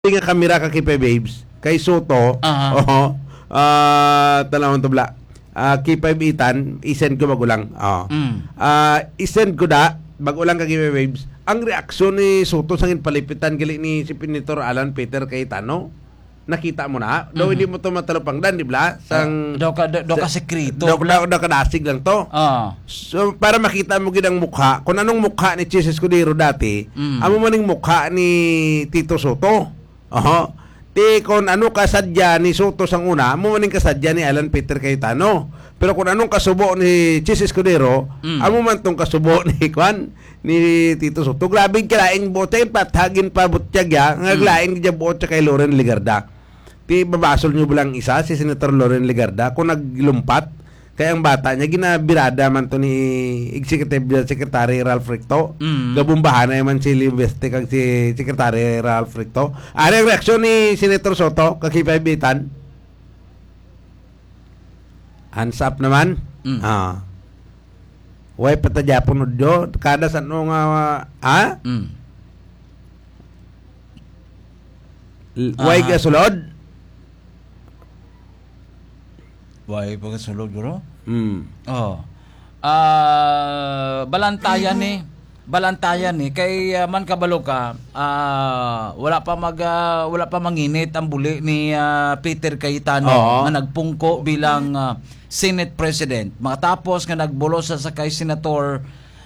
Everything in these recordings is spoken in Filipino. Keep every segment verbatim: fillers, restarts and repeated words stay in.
nga kamera ka kay Babes kay Soto. Aha. Oo. Ah, tanawon to bla. Ah, kay Itan, i-send ko magulang. Oo. Mm. Ah, i-send ko da magulang ka kay Babes. Ang reaksyon ni Soto sa palipitan gali ni si Senator Alan Peter Cayetano. Nakita mo na? Mm-hmm. Daw hindi mo to matalupangdan, di ba? Sang uh, daw ka daw ka sekreto. Daw daw daw kadasig lang to. Ah. So para makita mo gid ang mukha, kung anong mukha ni Chis Escudero dati, Mm. amo maning mukha ni Tito Soto. Oho. Ti kung ano kasadya ni Soto sang una, amo maning kasadya ni Alan Peter Cayetano. Pero kung anong kasubo ni Chis Escudero, Mm. amo man tong kasubo ni Kwan ni Tito Soto. Grabe kalaing botay patagin pa butyag ya, ngaglaing mm. botya kay Loren Legarda. Ti babasol nyo bilang isa si Senator Loren Legarda kung naglumpat kaya ang bata niya ginabirada man to ni Executive Secretary Ralph Recto. Mm. Gabumbahan na man si Libeste kag si Secretary Ralph Recto. Ano ang reaksyon ni Senator Soto kag Bitan? Hands up naman. Mm. Ah. Way patajapon udyo kada sa no nga ha? Mm. Way Ah. ka sulod? Way pagkasulog guro. Hmm. Oh. Ah, balantayan ni. Balantayan ni kay uh, man kabalo ka. Ah, wala pa mag ah, wala pa manginit ang buli ni ah, Peter Cayetano Oo. nga nagpungko bilang ah, Senate President. Makatapos nga nagbulos sa kay Senator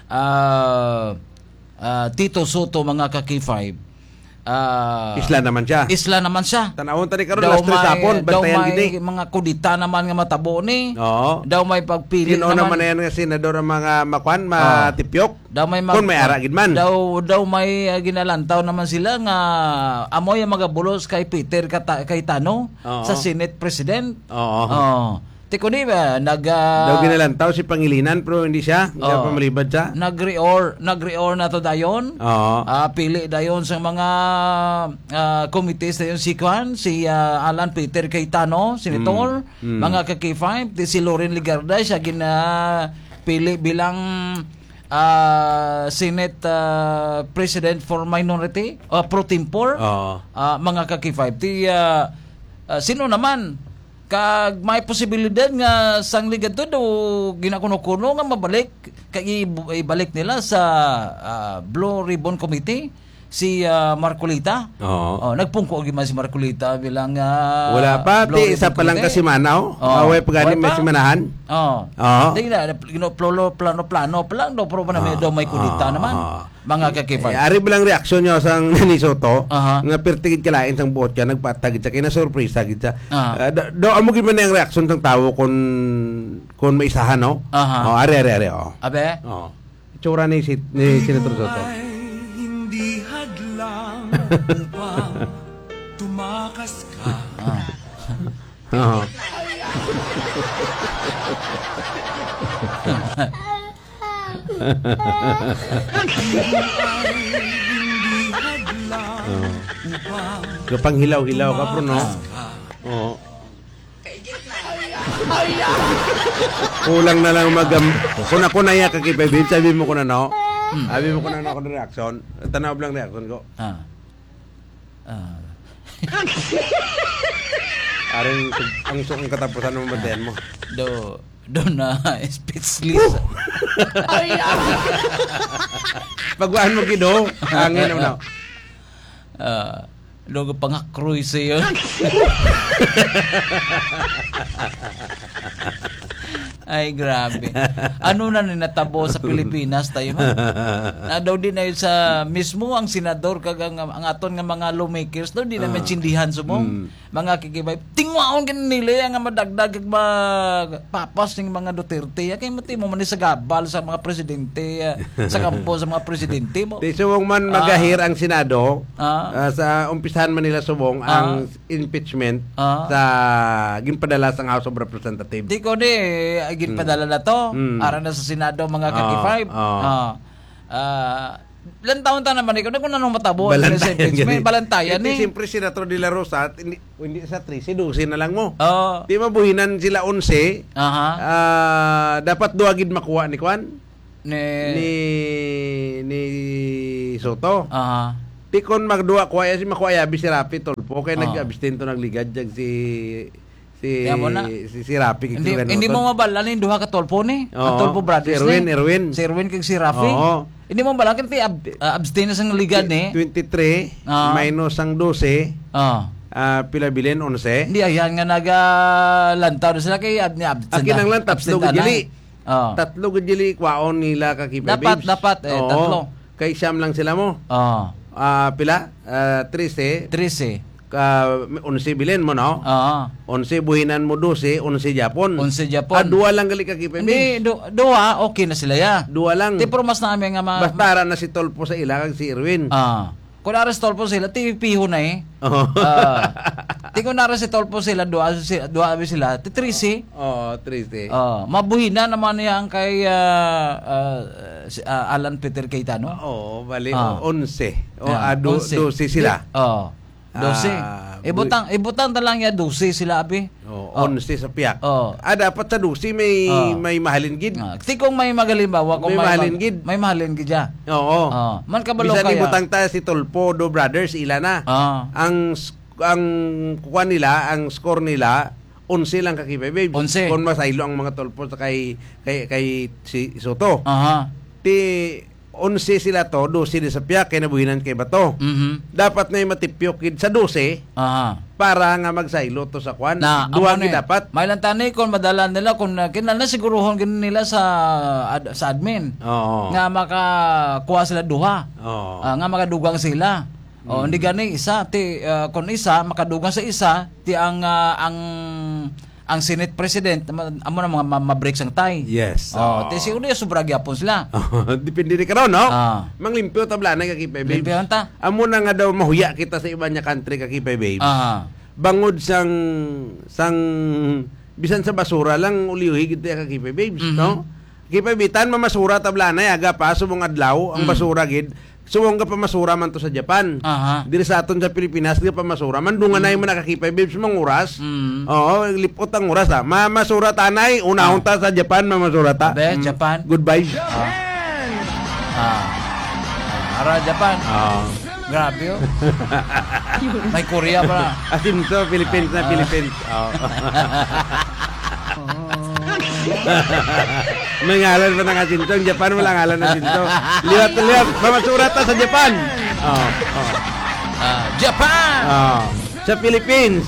ah, ah, Tito Soto mga ka-K five. Ah, Isla naman siya. Isla naman siya. Tanawon tani karon Daw last tres hapon daw bantayan may gini. mga kudita naman nga matabo ni. Oo. Daw may pagpili Sino naman naman. na yan nga senador ang mga makwan, matipyok. Daw may mag, Kung may ara gid man. Daw daw may uh, ginalantaw naman sila nga amoy ang mga bulos kay Peter Kata, Cayetano Oo. sa Senate President. Oo. Oh. Tiko ni ba nag uh, Daw ginalantaw si Pangilinan pero hindi siya. Hindi Oo. pa malibad siya. nagreor nagreor na to dayon. Oo. Ah, pili dayon sa mga ah, committees dayon si Kwan, si ah, Alan Peter Cayetano, Senator, Mm. Mm. mga ka-K five, di si Loren Legarda siya gina pili bilang ah, Senate ah, President for Minority o pro tempore. Oo. Ah, mga ka-K five ti ah, ah, sino naman kag may posibilidad nga sang ligad to do ginakuno-kuno nga mabalik kay ibalik nila sa ah, Blue Ribbon Committee si ah, Marcolita. Oo. Oh, nagpungko gyud man si Marcolita bilang ah, Wala pa. Blue Ti Ribbon isa pa lang Committee. kasi manaw. Oo. Away pa gani Way may pa? simanahan. Oh. Oo. Di na gino plano plano plano pa lang do pero pa na do may kudita Oo. naman. Oo. Mga kakipag. Eh, ari bilang reaksyon niyo sang ni Soto Aha. nga pertigid kalain sang buot ka nagpatagid sa kina surprise gid sa. Aha. Uh, do, do amo gid man ang reaksyon sang tawo kon kon may isahan no. Aha. Oh, ari ari ari oh. Abe. Oh. Itsura ni si ni Senator Soto. Ay hindi hadlang upang tumakas ka. Oo. Ay hindi hadlang upang Kapang hilaw-hilaw ka pro no. Oo. Kulang na lang magam. Kung ako na ya kay Babe, sabi mo ko na no. Sabi mo ko na ako ng reaksyon. Tanaw lang reaksyon ko. Ah. Ah. Aring ang sukang katapusan ng bantayan mo. do do na speechless. Pagwaan mo gido, hangin naman ako. Ah, do pangakroy siya. Ay, grabe. Ano na ninatabo sa Pilipinas tayo man? Na daw din ay sa mismo ang senador kag ang, ang aton nga mga lawmakers daw di na uh, sindihan sumong mga kikibay. Tingwaon kin nila nga madagdag kag magpapas ning mga Duterte. Kay mati mo man ni sa gabal sa mga presidente ah, sa kampo sa mga presidente mo. Di subong man magahir ang Senado Ah. ah, sa umpisahan man nila subong ang impeachment Ah. sa ginpadala sa House of Representatives. Di ko di agin padala na to. Mm. Ara na sa Senado mga Ah, kaki five. ah. Ah. Ah, ilan taon ta naman ikaw? Kung nanong matabo. Balantayan. May balantayan Hindi, eh. siyempre Senator De La Rosa, hindi, hindi sa trece, dosi na lang mo. Oh. Di mabuhinan sila onse. Aha. Ah, dapat duwagid makuha ni Kwan Ni, ni ni Soto. Aha. Ti kon magduwa ko ay si makuya abi si Rapi tolpo kay Ah. nag-abstinto nagligad jag si si Kaya mo na. si, si Rapi kay Hindi Ganoton. hindi mo mabalan yung duha ka tolpo ni. Ang Oo. tolpo brothers Si Erwin, ni. Erwin. Si Erwin kag si Rafi. Oo. Hindi mo mabalan kay ab, uh, abstain na sang ligad ni. twenty-three Ah. minus ang twelve Ah. ah pila bilin eleven. Hindi ayan nga naga lantaw na sila kay ab ni abstain. Akin ang lang tatlo abstain gidili. Oh. Tatlo gidili kwaon nila ka kipa Dapat, babes. dapat, eh, Oo. tatlo. Kay siyam lang sila mo. Oh. Ah pila? Ah trece. trece. Ka eleven bilin mo no. Ah. eleven buhinan mo twelve, eleven Japon. eleven Japon. Ah, dua lang gali ka kipa Hindi babes. do, duha okay na sila ya. Dua lang. Ti pero mas namin nga ma Basta ra na si Tolpo sa ila kag si Erwin. Ah. Kung naras tolpo sila, ti piho na eh. Oo. Ah. Ti kung naras si tolpo sila, dua sila, dua abi sila, ti trece. Oh, triste. Ah, mabuhi na naman yan kay ah, ah, si- ah, Alan Peter Cayetano. Oo, bali Ah. eleven. O Yan, ah, do, onse. dosi sila. Oh. Dose. Ah, ibutang ibutang ta lang ya dose sila abi. Oh, Oh. eleven sa piyak. Oh. Ah, dapat sa dosi may Oh. may mahalin gid. Ah, ti kung may magalimbawa kung May may, mahalin mag- gid. may mahalin gid ya. Oo. Oh. Man kabalo Bisan kaya. ibutang ta si Tolpo do brothers ila na. Ah. Ang s- ang kuha nila, ang score nila eleven lang kakipay babes. Onse. Kung masaylo ang mga Tolpo sa kay kay kay si Soto. Aha. Ti eleven sila to, twelve di sa piyak kay nabuhinan kay Bato. Mhm. Dapat na matipyo kid sa twelve Aha. para nga magsaylo to sa kwan. Na Duwa amo gid ni, dapat. May lang tanay kung madala nila kung uh, kinala siguruhon gid nila sa ad, sa admin. Oo. Nga makakuha sila duha. Oo. Ah, nga makadugang sila. O hindi gani isa ti ah, kung isa makadugang sa isa ti ang ah, ang ang Senate President ma- amo na mga ma- ma-break sang tie. Yes. Oh, ti siguro yung sobra gyapon sila. Depende rin ka raw, no? Ah. Manglimpyo tabla na kakipay babes. Limpihan ta. Amo na nga daw mahuya kita sa iba niya country kakipay babes. Aha. Bangod sang sang bisan sa basura lang uliuhi gid kakipay babes, Mhm. no? Kipay bitan mamasura tabla na yaga pa subong adlaw ang Mm. basura gid. Suwong ka pa masura man to sa Japan. Aha. Diri sa aton sa Pilipinas di pa masura man dungan na mo nakakipay babes manguras. Mm. Oo, lipot ang oras ah. Mamasura tanay, unahon ta sa Japan mamasura ta. Be, Mm. Japan. Goodbye. Ah. Ah. Ara Japan. Ah. Grabe oh. May Korea pa. Asinso, Philippines na Philippines. Oh. May ngalan pa ng Asinso. Ang Japan wala ngalan ng Asinso. Liwat na liwat. Mamasura ta sa Japan. Oh, oh, Ah, Japan. oh. Sa Philippines.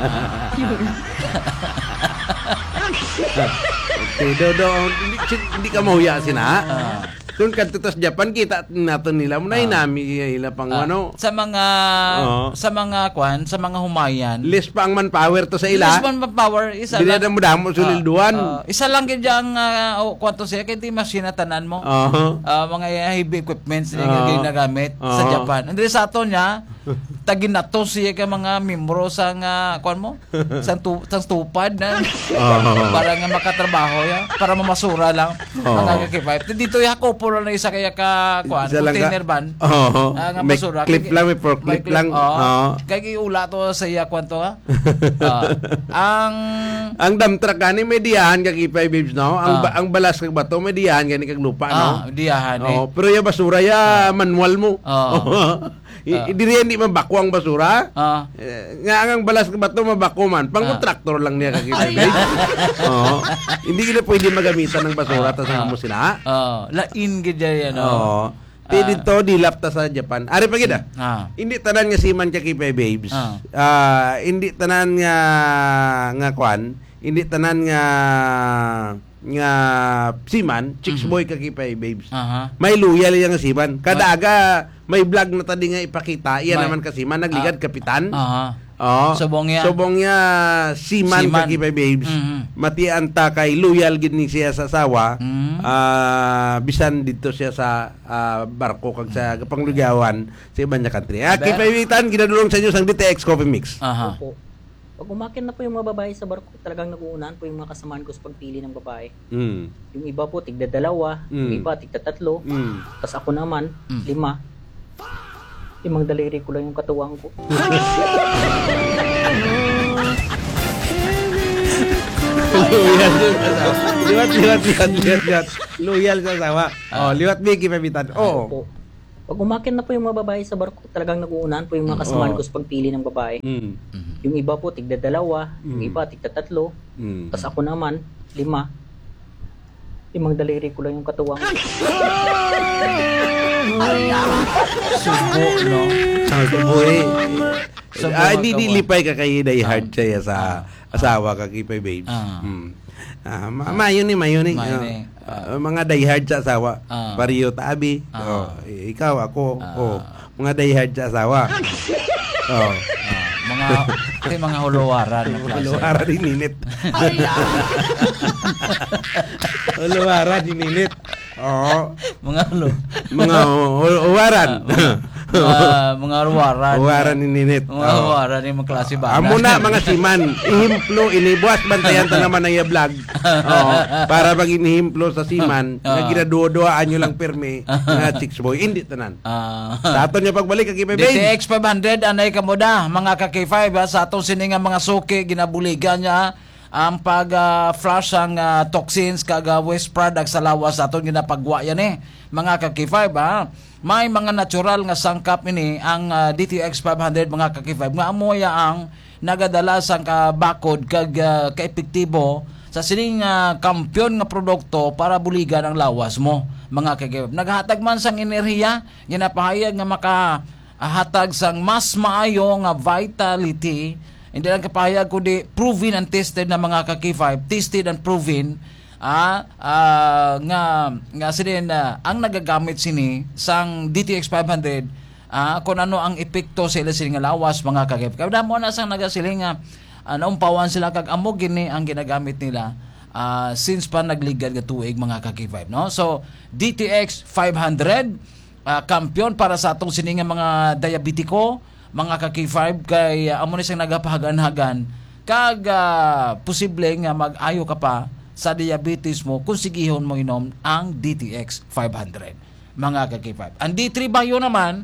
Okay, do, do, hindi, hindi ka mahuya sina. Ah. Doon ka sa Japan, kita natin nila. Muna inami ila pang Ah, ano. sa mga Oo. sa mga kwan, sa mga humayan. List pa ang manpower to sa ila. Lisbon power isa Hindi lang. na mo damo sulilduan. Ah, ah, isa lang gid ang uh, oh, kwanto siya kay di machine tanan mo. Oo. Ah, mga heavy equipments niya Oo. uh, ginagamit sa Oo. Japan. Andre sa ato niya taginato siya ka mga membro sa nga kwan mo sa tu sa tupad na Oo. para nga makatrabaho ya para mamasura lang Oo. ang K-pipe. Dito ya ko puro na isa kaya ka kwan Isa lang ka- container van. Oo. Ah, nga May basura. clip Kay- lang, may for clip clip- lang. Oo. Oo. Kay iula to sa iya kwan to ha. Ah, ang Ang dump truck gani may diyahan kag ipay babes no. Ang Ah. ba- ang balas kag bato may diyahan gani kag lupa no. ah, diyahan eh. Oh, pero ya basura ya manual mo. Oo. I- Diri hindi mabako ang basura. Ah. Eh, nga ang balas kag bato mabako man. Pang Ah. traktor lang niya kag ipay babes. Oo. Hindi gila pwede magamitan ng basura ta sa Ah. mo sila. Oh, lain gid yan Oo. oh. Ti dito dilap ta sa Japan. Ari pa gid ah. Ah. Hindi tanan nga siman ka kipay babes. Ah. Ah, hindi tanan nga nga kwan, hindi tanan nga nga siman, chicks boy ka kipay babes. Aha. May loyal yang siman. Kadaga may vlog na tadi nga ipakita. Iyan May- naman ka siman nagligad kapitan. Aha. Oo. Subong niya. Subong niya siman, Siman. ka kipay babes. Mhm. Matian ta kay loyal gid ni siya sa asawa. Mhm. Ah, bisan dito siya sa ah, barko kag sa panglugawan sa ibang country. Ah, Be- kipaywitan ginadulong sa inyo sang D T X Coffee Mix. Aha. Opo. Pag umakin na po yung mga babae sa barko, talagang nag-uunahan po yung mga kasamaan ko sa pagpili ng babae. Mm. Yung iba po, tigda dalawa, yung Mm. iba, tigda tatlo, Mm. tas ako naman, Mm. lima. Limang daliri ko lang yung katuwang ko. Loyal sa asawa. Liwat, liwat, liwat, liwat, liwat. Loyal sa asawa. Oh, liwat mi kipaywitan. Opo. Oo. Pag umakyat na po yung mga babae sa barko, talagang nag-uunahan po yung mga kasamaan ko sa pagpili ng babae. Mm. Yung iba po, tigda dalawa. Yung iba, tigda tatlo. Mm. Tapos ako naman, lima. Limang daliri ko lang yung katuwang. Subo, no? Ang buhay. Sa Ah, buhay hindi ka, nilipay ka kay die hard siya sa asawa ka kay babes. Ah. Mm. Ah, ma- mayo ni, mayo ni. Mayo Ah, ni. ah, mga die hard sa asawa. Ah. Pariyo tabi. Ah. Oh, i- ikaw, ako. Oh, mga die hard sa asawa. Oh. Ah, mga kay mga huluwaran na klase. Huluwaran ni Ninit. Huluwaran ni Ninit. Oo. Mga hulu. Mga huluwaran. mga mga huluwaran. Huluwaran ni Ninit. Mga huluwaran yung mga klase ba? Amo na mga siman, ihimplo, inibuas, bantayan ta naman ang vlog. Oo, para pag inihimplo sa siman, na ginaduwa-duwaan nyo lang pirmi, nga chicks boy, hindi tanan. Ah. Sa aton niya pagbalik, kay D babe. T X five hundred, anay ka mo da, mga ka K five, ha, sa atong sininga mga suki, ginabuligan niya ang pag-flush ang ah, toxins kag ah, waste product sa lawas sa atong ginapagwa yan eh. Mga ka K five, ha. May mga natural nga sangkap ini ang ah, D T X five hundred, mga ka K five, nga amoya ang nagadala sang kabakod kag ah, kaepektibo sa sining uh, kampyon nga produkto para buligan ang lawas mo, mga ka K five. Naghatag man sang enerhiya, ginapahayag nga maka hatag sang mas maayo nga vitality, hindi lang kapahayag kundi proven and tested na mga ka K five, tested and proven ah, ah nga nga sinin na ang nagagamit sini sang D T X five hundred, ah, kung ano ang epekto sa ila sini nga lawas, mga ka K five. Kada mo na sang nagasiling nga uh, naumpawan sila kag amo gini ang ginagamit nila uh, since pa nagligad nga tuig, mga ka K five, no? So D T X five hundred, uh, kampyon para sa atong sininga mga diabetiko, mga ka K five, kay uh, amo ni siyang nagapahagan-hagan kag uh, posible nga mag-ayo ka pa sa diabetes mo kung sigihon mo inom ang D T X five hundred, mga ka K five. Ang D three Bio naman,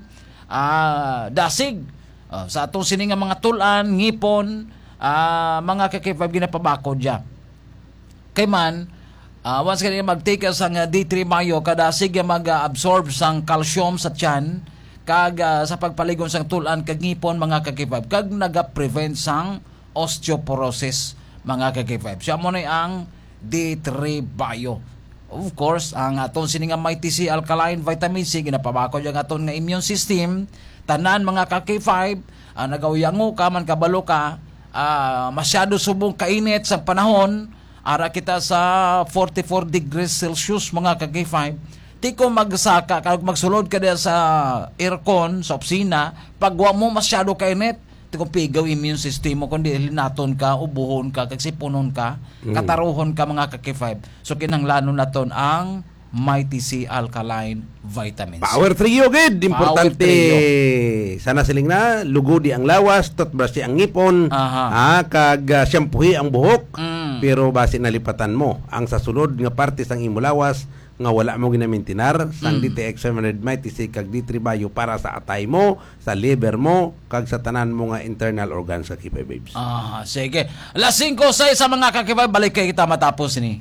uh, dasig uh, sa atong sininga mga tulan, ngipon, uh, mga ka K five, ginapabakod dya. Kay man, uh, once ka mag-take sa uh, D three Bio, kada sige mag-absorb sang calcium sa tiyan, kag uh, sa pagpaligon sang tulan kag ngipon, mga ka K five, kag naga-prevent sang osteoporosis, mga ka K five. Siya mo na ang D three Bio. Of course, ang aton sininga may T C alkaline vitamin C, ginapabakod yung aton nga immune system. Tanan, mga ka K five, uh, nagawiyango ka man, kabalo ka, uh, masyado subong kainit sa panahon, ara kita sa forty-four degrees Celsius, mga ka K five. Di ko magsaka, kag magsulod ka diya sa aircon, sa opisina, pagwa mo masyado kainit, di ko pigaw immune system mo, kundi linaton ka, ubuhon ka, kagsipunon ka, kataruhon ka, mga ka K five. So kinahanglanon naton ang Mighty C Alkaline Vitamins. Power trio gid, importante. Power Sana siling na lugodi ang lawas, toothbrush ang ngipon, Aha. ah, kag uh, shampoohi ang buhok. Mm. Pero base nalipatan mo ang sa sulod nga parte sang imo lawas nga wala mo ginamintinar sang Mm. D T X seven hundred Mighty C kag D three Bio para sa atay mo, sa liver mo, kag sa tanan mo nga internal organs sa K five babes. Ah, sige. Alas singko sa isa, mga ka K five, balik kay kita matapos ni.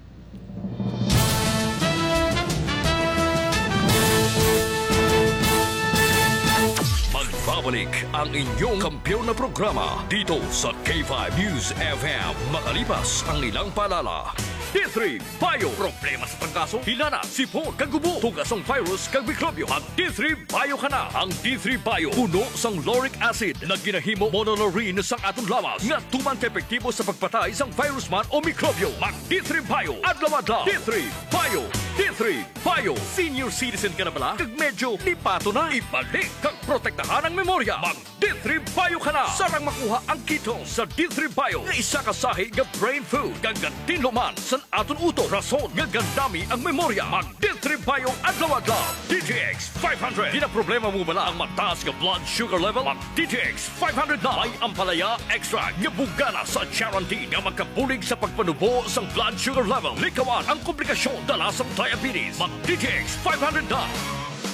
Magbabalik ang inyong kampiyon na programa dito sa K five News F M makalipas ang ilang paalala. D three Bio, problema sa pangkaso, hilana, sipon, kagubo, tugas ang virus, kag mikrobyo. Mag D three Bio ka na. Ang D three Bio, puno sang lauric acid na ginahimo monolaurin sang atong lawas nga tuman ka-epektibo sa pagpatay sang virus man o mikrobyo. Mag D three Bio, adlaw-adlaw. D three Bio, D three Bio. Senior citizen ka na bala? Kag medyo lipato na, ibalik kag protektahan ang memorya. Mag D three Bio ka na. Sarang makuha ang keto sa D three Bio nga isa ka sahi nga brain food kag tinluman sa aton uto, rason nga gandami ang memorya. Mag D three Bio adlaw-adlaw. D T X five hundred. Di na problema mo bala ang mataas nga blood sugar level? Mag D T X five hundred na. May ampalaya extra nga bugana sa guarantee nga magkabulig sa pagpanubo sang blood sugar level. Likawan ang komplikasyon dala sa diabetes. Mag D T X five hundred na.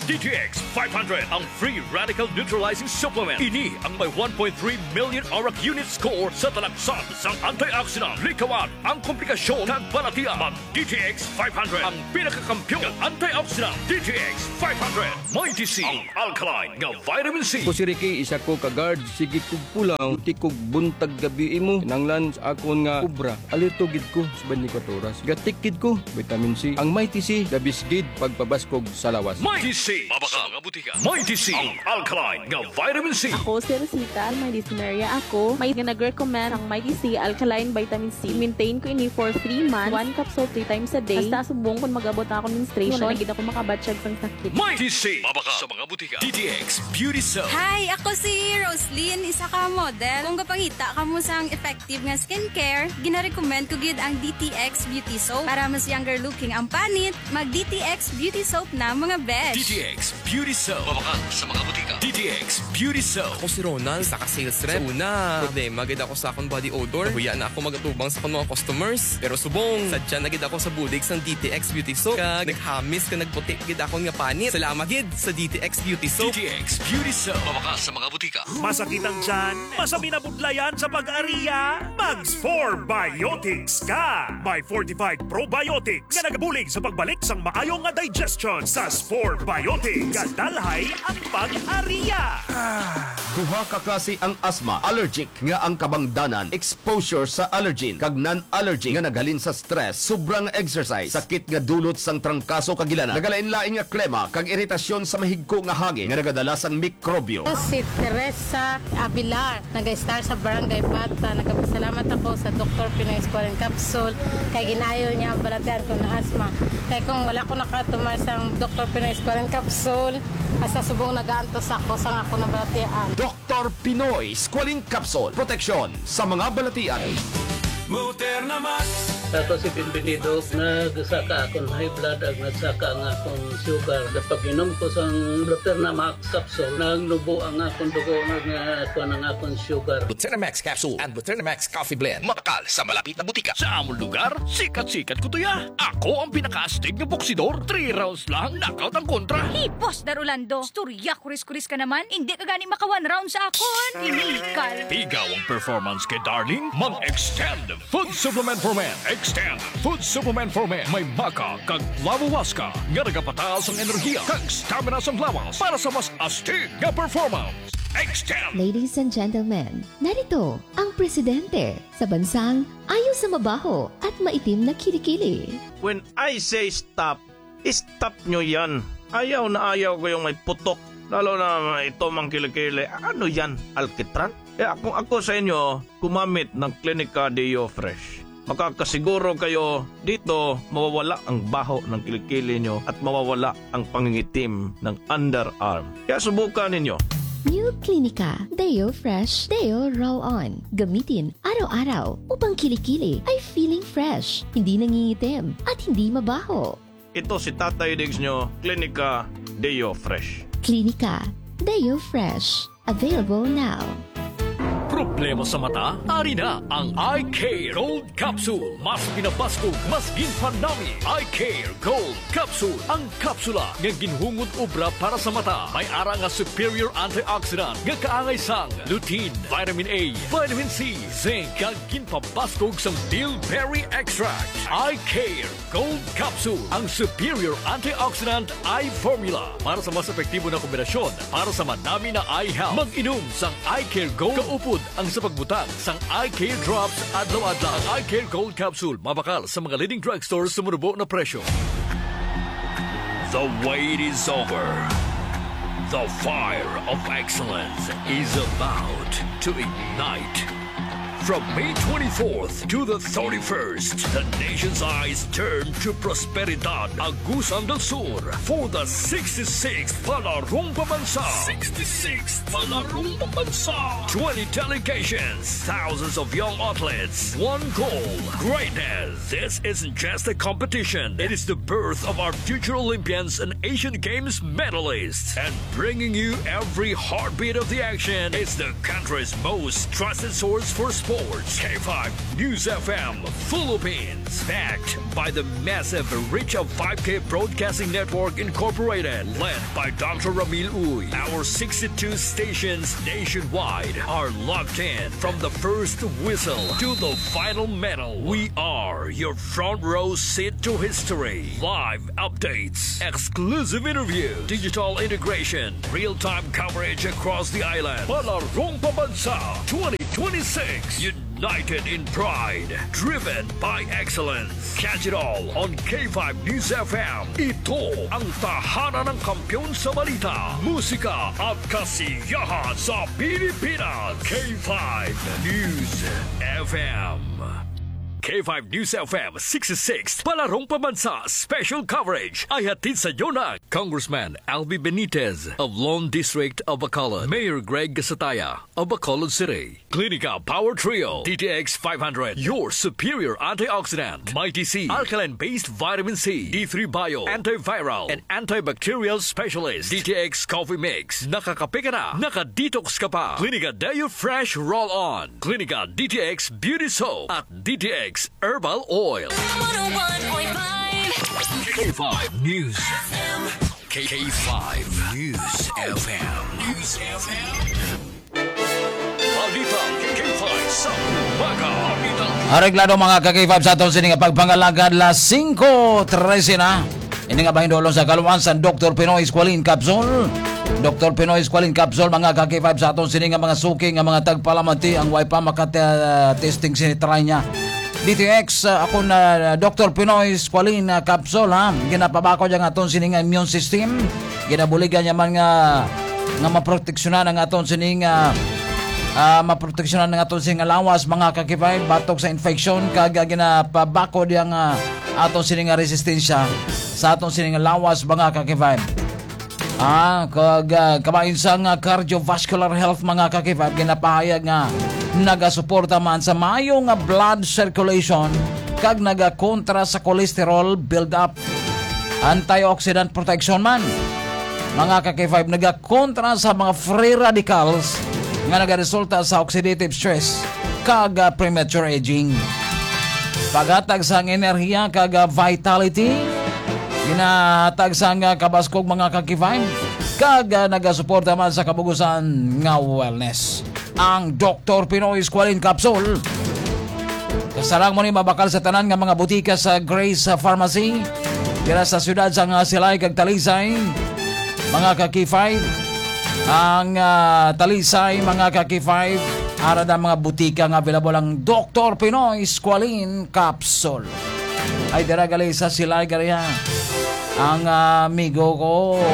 D T X five hundred, ang free radical neutralizing supplement. Ini ang may one point three million auric unit score sa talaksan sang antioxidant. Likawan ang komplikasyon kag balatian. Mag D T X five hundred, ang pinakakampiyon ng antioxidant. D T X five hundred, may D C, ang alkaline nga vitamin C. Ko si Ricky, isa ko kagard, sige kog pulang, tikog buntag gabi imo, nanglan sa akon nga ubra, alitugid ko sa twenty-four oras. Gatikid ko, vitamin C. Ang Mighty C, dabisgid pagpabaskog sa lawas. Mighty C, mabaka nga butika. Mighty C, ang alkaline nga vitamin C. Ako si Rosita, may dysuria ako. May nag-recommend ang Mighty C Alkaline Vitamin C. Maintain ko ini for three months, one capsule three times a day. Basta subong kung mag-abot ako menstruation, wala nagid ako makabatsyag sang sakit. Mighty C, mabaka sa mga butika. D T X Beauty Soap. Hi, ako si Roslyn, isa ka model. Kung kapangita ka mo sang effective nga skincare, gina-recommend ko gid ang D T X Beauty Soap. Para mas younger looking ang panit, mag D T X Beauty Soap na mga besh. D T X Beauty Soap, mabaka sa mga butika. D T X Beauty Soap. Ako si Ronald, sa ka-sales rep. Sa una, problema gid ako sa akong body odor. Nahuya na ako magatubang sa akong mga customers. Pero subong, sadya na gid ako sa bulig sang D T X Beauty Soap. Kag naghamis ka nagputi gid akong nga panit. Salamat gid sa D T X Beauty Soap. D T X Beauty Soap, mabaka sa mga butika. Masakit ang tiyan, masami na budlayan sa pag-ariya, Mags four Biotics ka! May fortified probiotics nga nagabulig sa pagbalik sang maayong nga digestion sa four Biotics. Kadalhay ang pag-ariya! Duha ka klase ang asthma, allergic nga ang kabangdanan, exposure sa allergen, kag non-allergic nga naghalin sa stress, sobrang exercise, sakit nga dulot sang trangkaso kagilanan, nagalain-lain nga klema, kag iritasyon sa mahigko nga hangin nga nagadala sang mikrobyo. Si Teresa Abilar, nag-star sa Barangay Bata. Nagpasalamat ako sa Doctor Pinoy Squalene Capsule kay ginayo niya ang balatian ko na asthma. Kaya kung wala ko nakatumar sa Doctor Pinoy Squalene Capsule, asa subong nagaantos ako sa ako na balatian. Doctor Pinoy Squalene Capsule, proteksyon sa mga balatian. Moderna Max. Ako si Bienvenido, nagsaka akong high blood at nagsaka ang akong sugar. Kapag inom ko sa Moderna Max capsule, nagnubo ang akong dugo, nagkuha ng akong sugar. Moderna Max capsule and Moderna Max coffee blend. Makakal sa malapit na butika. Sa among lugar, sikat-sikat ko tuya. Ako ang pinaka-astig na boksidor. Three rounds lang, knockout ang kontra. Hipos, Dar Orlando. Storya, kuris-kuris ka naman. Hindi ka gani maka one round sa akon. Inikal. Pigaw ang performance kay Darling. Mag-extend food supplement for men. Extend food supplement for men. May maka kag lawawaska nga nagapataas ang enerhiya kag stamina sang lawas para sa mas astig nga performance. Extend. Ladies and gentlemen, narito ang presidente sa bansang ayaw sa mabaho at maitim na kilikili. When I say stop, stop nyo yan. Ayaw na ayaw ko yung may putok. Lalo na ito mang kilikili. Ano yan? Alkitran? Eh, kung ako sa inyo, kumamit ng Clinica Deo Fresh. Makakasiguro kayo dito mawawala ang baho ng kilikili nyo at mawawala ang pangingitim ng underarm. Kaya subukan ninyo. New Clinica Deo Fresh Deo Roll On. Gamitin araw-araw upang kilikili ay feeling fresh, hindi nangingitim at hindi mabaho. Ito si Tatay Diggs nyo, Clinica Deo Fresh. Clinica Deo Fresh. Available now. Problema sa mata? Ari na ang Eye Care Gold Capsule. Mas pinabaskog, mas ginpanami. Eye Care Gold Capsule. Ang kapsula nga ginhungod obra para sa mata. May ara nga superior antioxidant nga kaangay sang lutein, vitamin A, vitamin C, zinc, kag ginpabaskog sang bilberry extract. Eye Care Gold Capsule. Ang superior antioxidant eye formula para sa mas epektibo na kombinasyon para sa madami na eye health. Mag-inom sang Eye Care Gold kaupod ang sa pagbutang sang Eye Care Drops adlaw-adlaw. Ang Eye Care Gold Capsule mabakal sa mga leading drugstores sa murubo na presyo. The wait is over. The fire of excellence is about to ignite. From May twenty-fourth to the thirty-first, the nation's eyes turn to Prosperidad Agusan del Sur for the sixty-sixth Palarong Pambansa. sixty-sixth Palarong Pambansa. twenty delegations, thousands of young athletes, one goal, greatness. This isn't just a competition. It is the birth of our future Olympians and Asian Games medalists. And bringing you every heartbeat of the action is the country's most trusted source for sports. Sports. K five News F M Philippines. Backed by the massive reach of five K Broadcasting Network Incorporated. Led by Doctor Ramil Uy. Our sixty-two stations nationwide are locked in from the first whistle to the final medal. We are your front row seat to history. Live updates, exclusive interview, digital integration, real-time coverage across the island. Palarong Pabansa twenty twenty-six. United in pride, driven by excellence. Catch it all on K five News F M. Ito ang tahanan ng kampiyon sa balita, musika at kasiyahan sa Pilipinas. K five News F M. K five News F M sixty-six Palarong Pabansa special coverage ay hatid sa iyo ng Congressman Albi Benitez of Lone District of Bacolod, Mayor Greg Gasataya of Bacolod City, Clinica Power Trio, D T X five hundred, your superior antioxidant, Mighty C, alkaline-based vitamin C, D three Bio, antiviral and antibacterial specialist, D T X Coffee Mix, nakakape ka na, nakadetox ka pa, Clinica Deo Fresh Roll-On, Clinica D T X Beauty Soap at D T X Herbal Oil. one oh one point five K five News F M. K five News F M. News F M. Balita K five sa umaga. Areglado mga ka-K five sa atong sining pagpangalagan las cinco trece na. Ini nga bahin dolong sa kaluan sa Doctor Pinoy Squalene Capsule. Doctor Pinoy Squalene Capsule mga ka-K five sa atong sining mga suki nga mga tagpalamati ang way pa makata-testing sinitry niya. D T X uh, ako na uh, Doctor Pinoy Squalene uh, Capsule ha. Ginapabako diyan aton sining immune system. Ginabuligan niya man nga nga maproteksyonan ang aton sining uh, uh, maproteksyonan ang aton sining lawas mga ka-K five batok sa infection kag ginapabako diyang uh, aton sining resistensya sa aton sining lawas mga ka-K five. Ah, kag uh, kamain sa uh, cardiovascular health mga ka-K five ginapahayag nga nagasuporta man sa maayo nga blood circulation kag nagakontra sa cholesterol build up, antioxidant protection man mga ka-K five, nagakontra sa mga free radicals nga nagaresulta sa oxidative stress kag uh, premature aging, paghatag sa enerhiya kag uh, vitality, ginahatag sa nga kabaskog mga ka-K five kag uh, nagasuporta man sa kabugusan nga wellness. Ang Doctor Pinoy Squalene Capsule kasarang mo ni mabakal sa tanan nga mga butika sa Grace Pharmacy dira sa siyudad sa nga Silay kag Talisay mga ka-K five. Ang uh, Talisay mga ka-K five ara da mga butika nga available ang Doctor Pinoy Squalene Capsule ay dira gali sa Silay gariya. Ang uh, amigo ko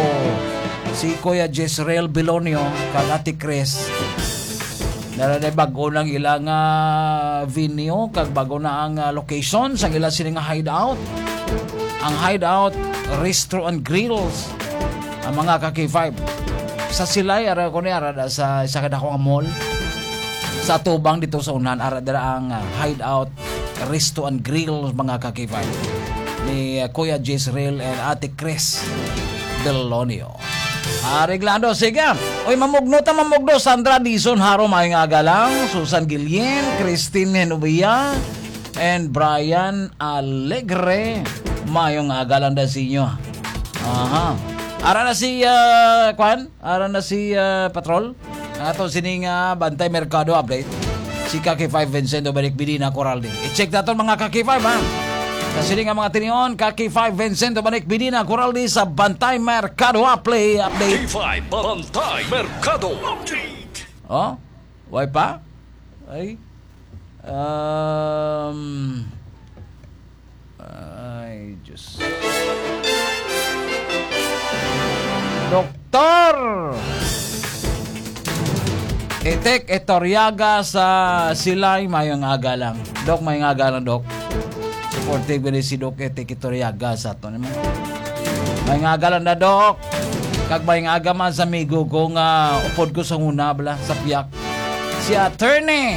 si Kuya Jezreel Bilonio kag Ate Chris Naranay bago ng ilang uh, venue kag bago na ang uh, location sa ilang sining hideout. Ang hideout Restro and Grills ang mga ka-K five sa Silay ara ko ni ara sa isa kada ko nga mall sa Tubang dito sa unahan ara dira ang uh, hideout Restro and Grills mga ka-K five ni uh, Kuya Jezreel and Ate Chris Delonio. Areglado, sige. Oy, mamugno ta, mamugno. Sandra Dizon, Haro, Mayang Agalang, Susan Guillen, Christine Henubia, and Brian Alegre. Mayong Agalang da si inyo. Aha. Ara na si, uh, Kwan? Ara na si uh, Patrol? Ato sining uh, Bantay Mercado update. Si K five Vincent Dominic Bidina Coralde. I-check natin mga K five, ha? Kasi nga mga tinion, K five Vincent Dominic Bidina Coraldi sa Bantay Mercado Play Update. K five Bantay Mercado Update. Oh, why pa? Ay. Um Ay, just Doktor Itek Etoryaga sa Silay mayong aga lang. Dok, mayong aga lang, Dok. Supportive ni si Dok Itek Etoryaga sa ito naman. Mayong aga lang na, Dok. Kag mayong aga man sa amigo ko nga upod ko sa una bala, sa piyak. Si Attorney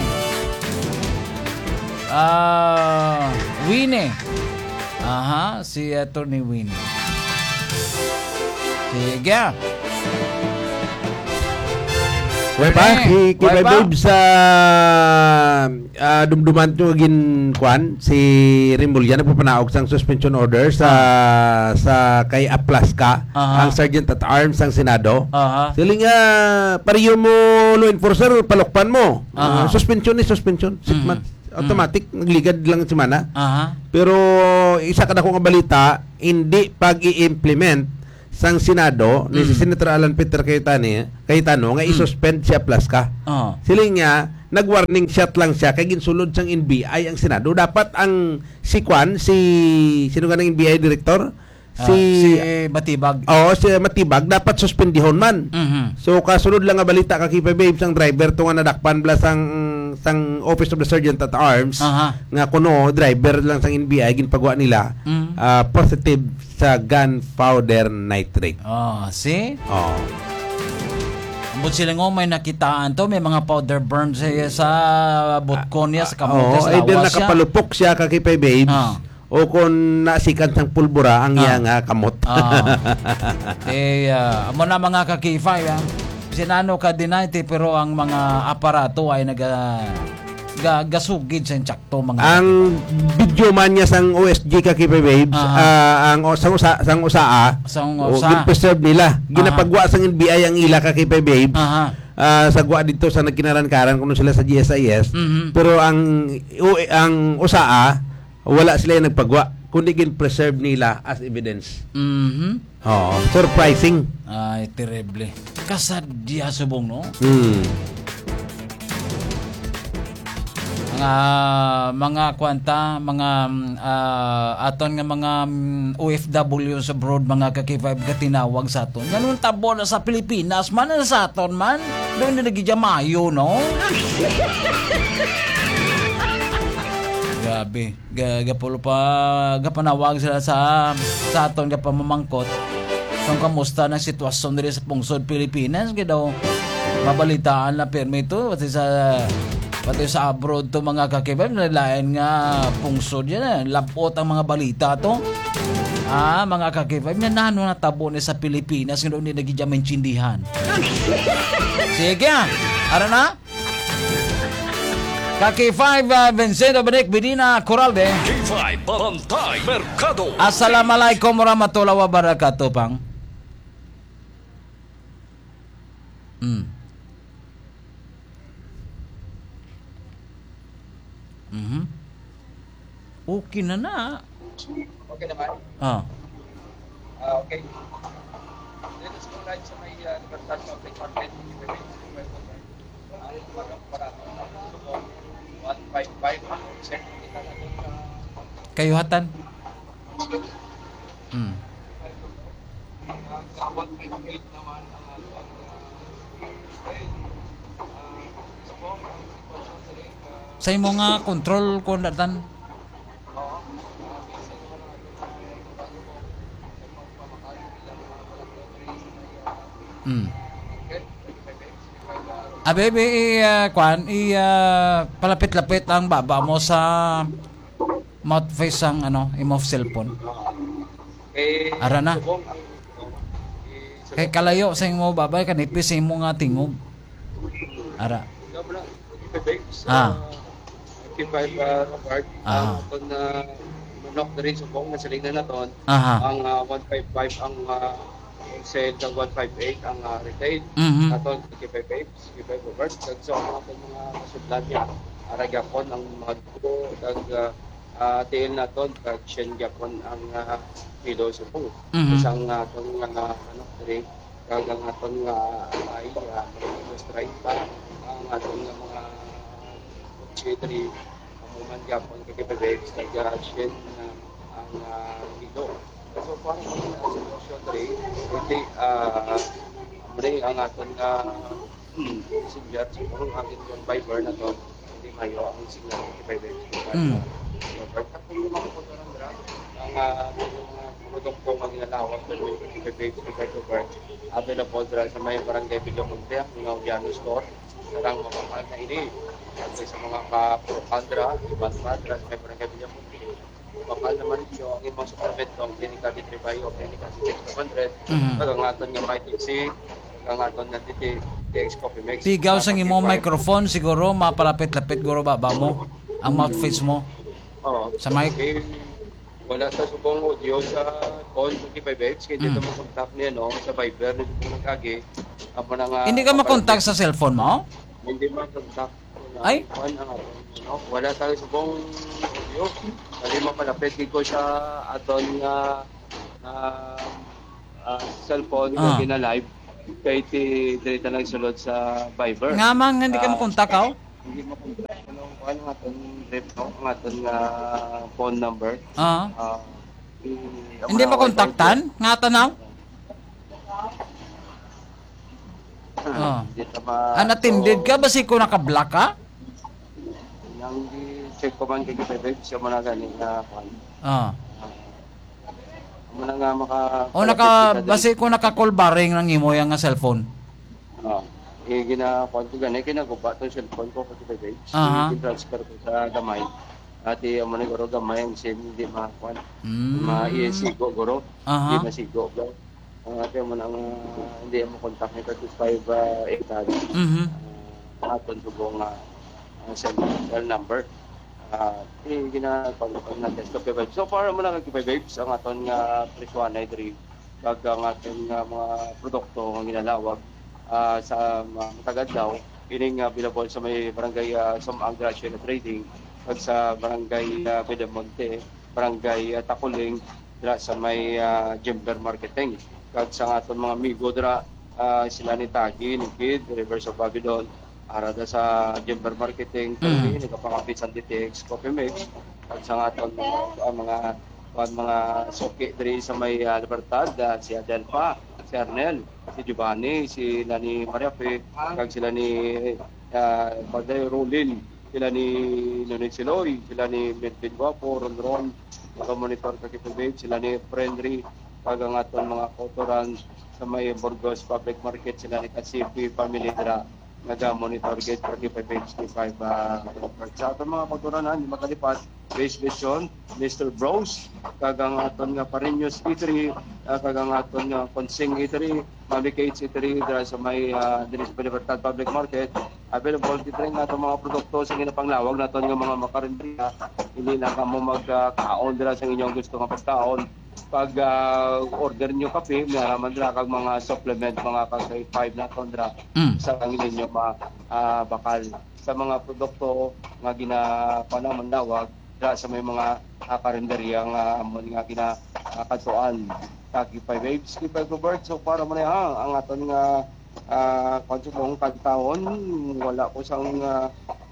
Ah, uh, Winnie. Aha, si Attorney Winnie. Sige. Way pa, Kini, ki way kay pa. babe sa ah, dumduman to gin kwan si Rimulya nagpapanaog sang suspension order sa sa kay Aplaska, Aha. ang Sergeant at Arms sang Senado. Aha. Sili nga pariyo mo law enforcer palukpan mo. Aha. Ah, suspension ni suspension. Six months. Automatic nagligad lang si mana. Aha. Pero isa ka na kong balita, hindi pag i-implement sang Senado ni si Senator Alan Peter Cayetano, Cayetano nga i-suspend siya plus ka. Oh. Siling nga nag-warning shot lang siya kay ginsulod sang N B I ang Senado. Dapat ang si Kwan, si sino ka ng N B I director? Si, si Matibag. Oo, si Matibag dapat suspendihon man. Mhm. So kasunod lang nga balita ka kipa babes ang driver to nga nadakpan bla sang sang Office of the Sergeant at Arms. Aha. Nga kuno driver lang sang N B I ginpagawa nila Mhm. ah, positive sa gunpowder nitrate. Oh, see? Oh. Ambot sila nga may nakitaan to, may mga powder burns siya sa butkon niya, sa kamote, Oo, sa either lawas siya. nakapalupok siya ka kipa babes. Ah. O kung nasikan sang pulbura ang iya nga kamot. Ah. eh, uh, amo na mga kakifay, ah. Sinano ka dinite, pero ang mga aparato ay naga ga, gasugid sa insakto mga Ang video man niya sang O S G ka kipa babes, Aha. ah, ang o- sang usa sang usaa, Sang o, usa. gin-preserve nila. Ginapagwa sang N B I ang ila ka kipa babes. Aha. Ah, sagwa dito sa nagkinaran-karan kuno sila sa G S I S. Mhm. Pero ang o, ang usaa wala sila yung nagpagwa kundi gin-preserve nila as evidence. Mhm. Oo, surprising. Ay, terrible. Kasadya subong, no? Hmm. Mga mga kwanta, mga ah, aton nga mga mm, O F W sa abroad, mga kakifay ka tinawag sa aton. Ganun tabo na sa Pilipinas man na sa aton man. Doon na nagidya mayo, no? Grabe. Ga gapulo pa gapanawag sila sa sa aton ga pamamangkot. Kung kamusta ng sitwasyon diri sa pungsod Pilipinas, kaya daw mabalitaan na permito pati sa pati sa abroad to mga kakibay, nalain nga pungsod yan, lapot ang mga balita to. Ah, mga kakibay, na nano na tabo ni sa Pilipinas, nga doon ni nagidya maintindihan. Sige, ara na? Kaki five, uh, Vincento Benek, Bedina, Coralde. K five, Bantay, Mercado. Assalamualaikum warahmatullahi wabarakatuh, Pang. Hmm. Mhm. Okay na na. Okay naman. Ah. Ah, okay. Dito sa mga sa may uh, Libertad Public Market, ang parang parang one five five percent kita na doon sa Kayuhatan. Hmm. ang one five eight naman ang Sa imo nga control ko datan. Hmm. Abe, be, uh, kwan, i, uh, palapit-lapit ang baba mo sa mouth face ang, ano, imo cellphone. eh Ara na. subong ang Kay kalayo sa imo babay, kanipis sa imo nga tingog. Ara. Dobra, babes. Ah. K five uh, Robert, Ah. ang aton na manok na rin subong na silingan na ton. Aha. Ang uh, one five five ang uh, wholesale ng one five eight ang uh, retail. Mhm. Aton K five babes, K five Robert. Kag so ang aton mga kasudlan niya, aragapon ang mga dugo, kag uh, uh, tail na ton, kag shen gapon ang uh, kilo subong. Mhm. Isang uh, aton nga uh, manok na rin, kag ang aton nga uh, ay uh, strike pa ang aton nga mga poultry amuman gapon kay babes kag uh, shen uh, ang uh, kilo. So parang mga uh, sitwasyon rin, hindi uh, muli ang aton nga sinyat, siguro ang ating fiber na to, hindi mayo ang sinyat kay babes. Mm. Pagkakong yung mga punto ng drug, ang uh, pumutong po mga ginalawag na yung kay babes kay babes, available dra sa may barangay Villamonte, mga Ubiano store, sarang mapapal na ini. At sa mga ka-Andra, ibang Andra, sa may barangay Villamonte. Bakal naman niyo ang imong suplemento ang Clinica di Tribayo, Clinica si six hundred. Mhm. Pag ang aton nga vitamin C, ang aton nga D T X Coffee Mix. Tigaw sa imo microphone siguro mapalapit-lapit guro ba ba mo ang mouthpiece mo. Oo. Sa mic. Eh, wala sa subong audio sa phone twenty-five X kaya dito Mm. mo contact niya no sa Viber dito mo nagagi. Amo na nga. Hindi ka makontak sa cellphone mo? Hindi mo contact. Ay? No, wala tayo subong audio. Dali mo palapit ko sa aton nga uh, uh, cellphone Ah. nga gina-live kay ti direta nagsulod sa Viber. Nga man hindi ka Ah, makontak aw? Hindi mo contact ano ano nga aton rep no nga aton nga phone number. Ah. Ah, i- ang Hindi mga makontaktan? Nga tanaw? Wi-Fi, Ah. Hindi ta ma Unattended ka ba si ko naka-block ka? nang di check ko man kay Viber siya mo na gani na kwan. Ah. Mo na nga maka O naka basi ko naka-call baring ng imo yang nga cellphone. Ah, eh gina kwan ko gani kinaguba tong cellphone ko kay Viber. Aha. I-transfer ko sa gamay. Ati amo ni guro gamay ang SIM hindi makwan. Mm. Ma-I S go guro. Aha. Hindi masigo go. Ang ate mo nang uh, hindi mo contact ni thirty five uh, eight hundred. Mhm. Uh, aton subong nga uh, cell, cell number. Ah, uh, eh ginapag na test ko Vibe. So para mo na kay Vibe ang aton nga presyon ay diri kag ang aton nga mga produkto nga ginalawag ah, sa mga matagad daw ining uh, available sa may barangay uh, Sumang Gracia na Trading kag sa barangay uh, Pedemonte, barangay uh, Takuling dira sa may uh, Jember Marketing kag sa aton mga amigo dira uh, sila ni Tagi, ni Kid, Rivers of Babylon arada sa Jember Marketing mm. ni kapangapit sa D T X Coffee Mix at sa aton mga uh, mga uh, mga soke diri sa may uh, Libertad uh, si Adelpa, si Arnel, si Giovanni, si Nani Mariape, kag sila ni uh, Paday Rolin, sila ni Nonit Siloy, sila ni Medvin Guapo, Ron Ron, mga monitor kakipubig, sila ni Friendly, kag ang aton mga kotoran sa may Burgos Public Market, sila ni Kasipi Family dira naga-monitor gate forty-five sixty-five uh, sa aton mga pagturanan di makalipat base station Mister Bros kagang aton nga Parinyos Eatery uh, kagang aton nga Consing Eatery Mami Kate's Eatery dira sa may uh, Dinis Libertad Public Market available dito rin aton mga produkto sa ginapanglawag naton nga mga makarinderiya hindi na kamo magkaon dira sa inyong gusto nga pagkaon pag uh, order nyo kape, naraman dira kag mga supplement, mga kag five na tondra mm. sa ang ninyo ma uh, bakal sa mga produkto nga ginapanamon dawag dira sa may mga uh, karinderya nga amon nga ginakatuan kag five waves kay Robert so para man ha ang aton nga uh, konsumong kagtaon wala ko sang uh,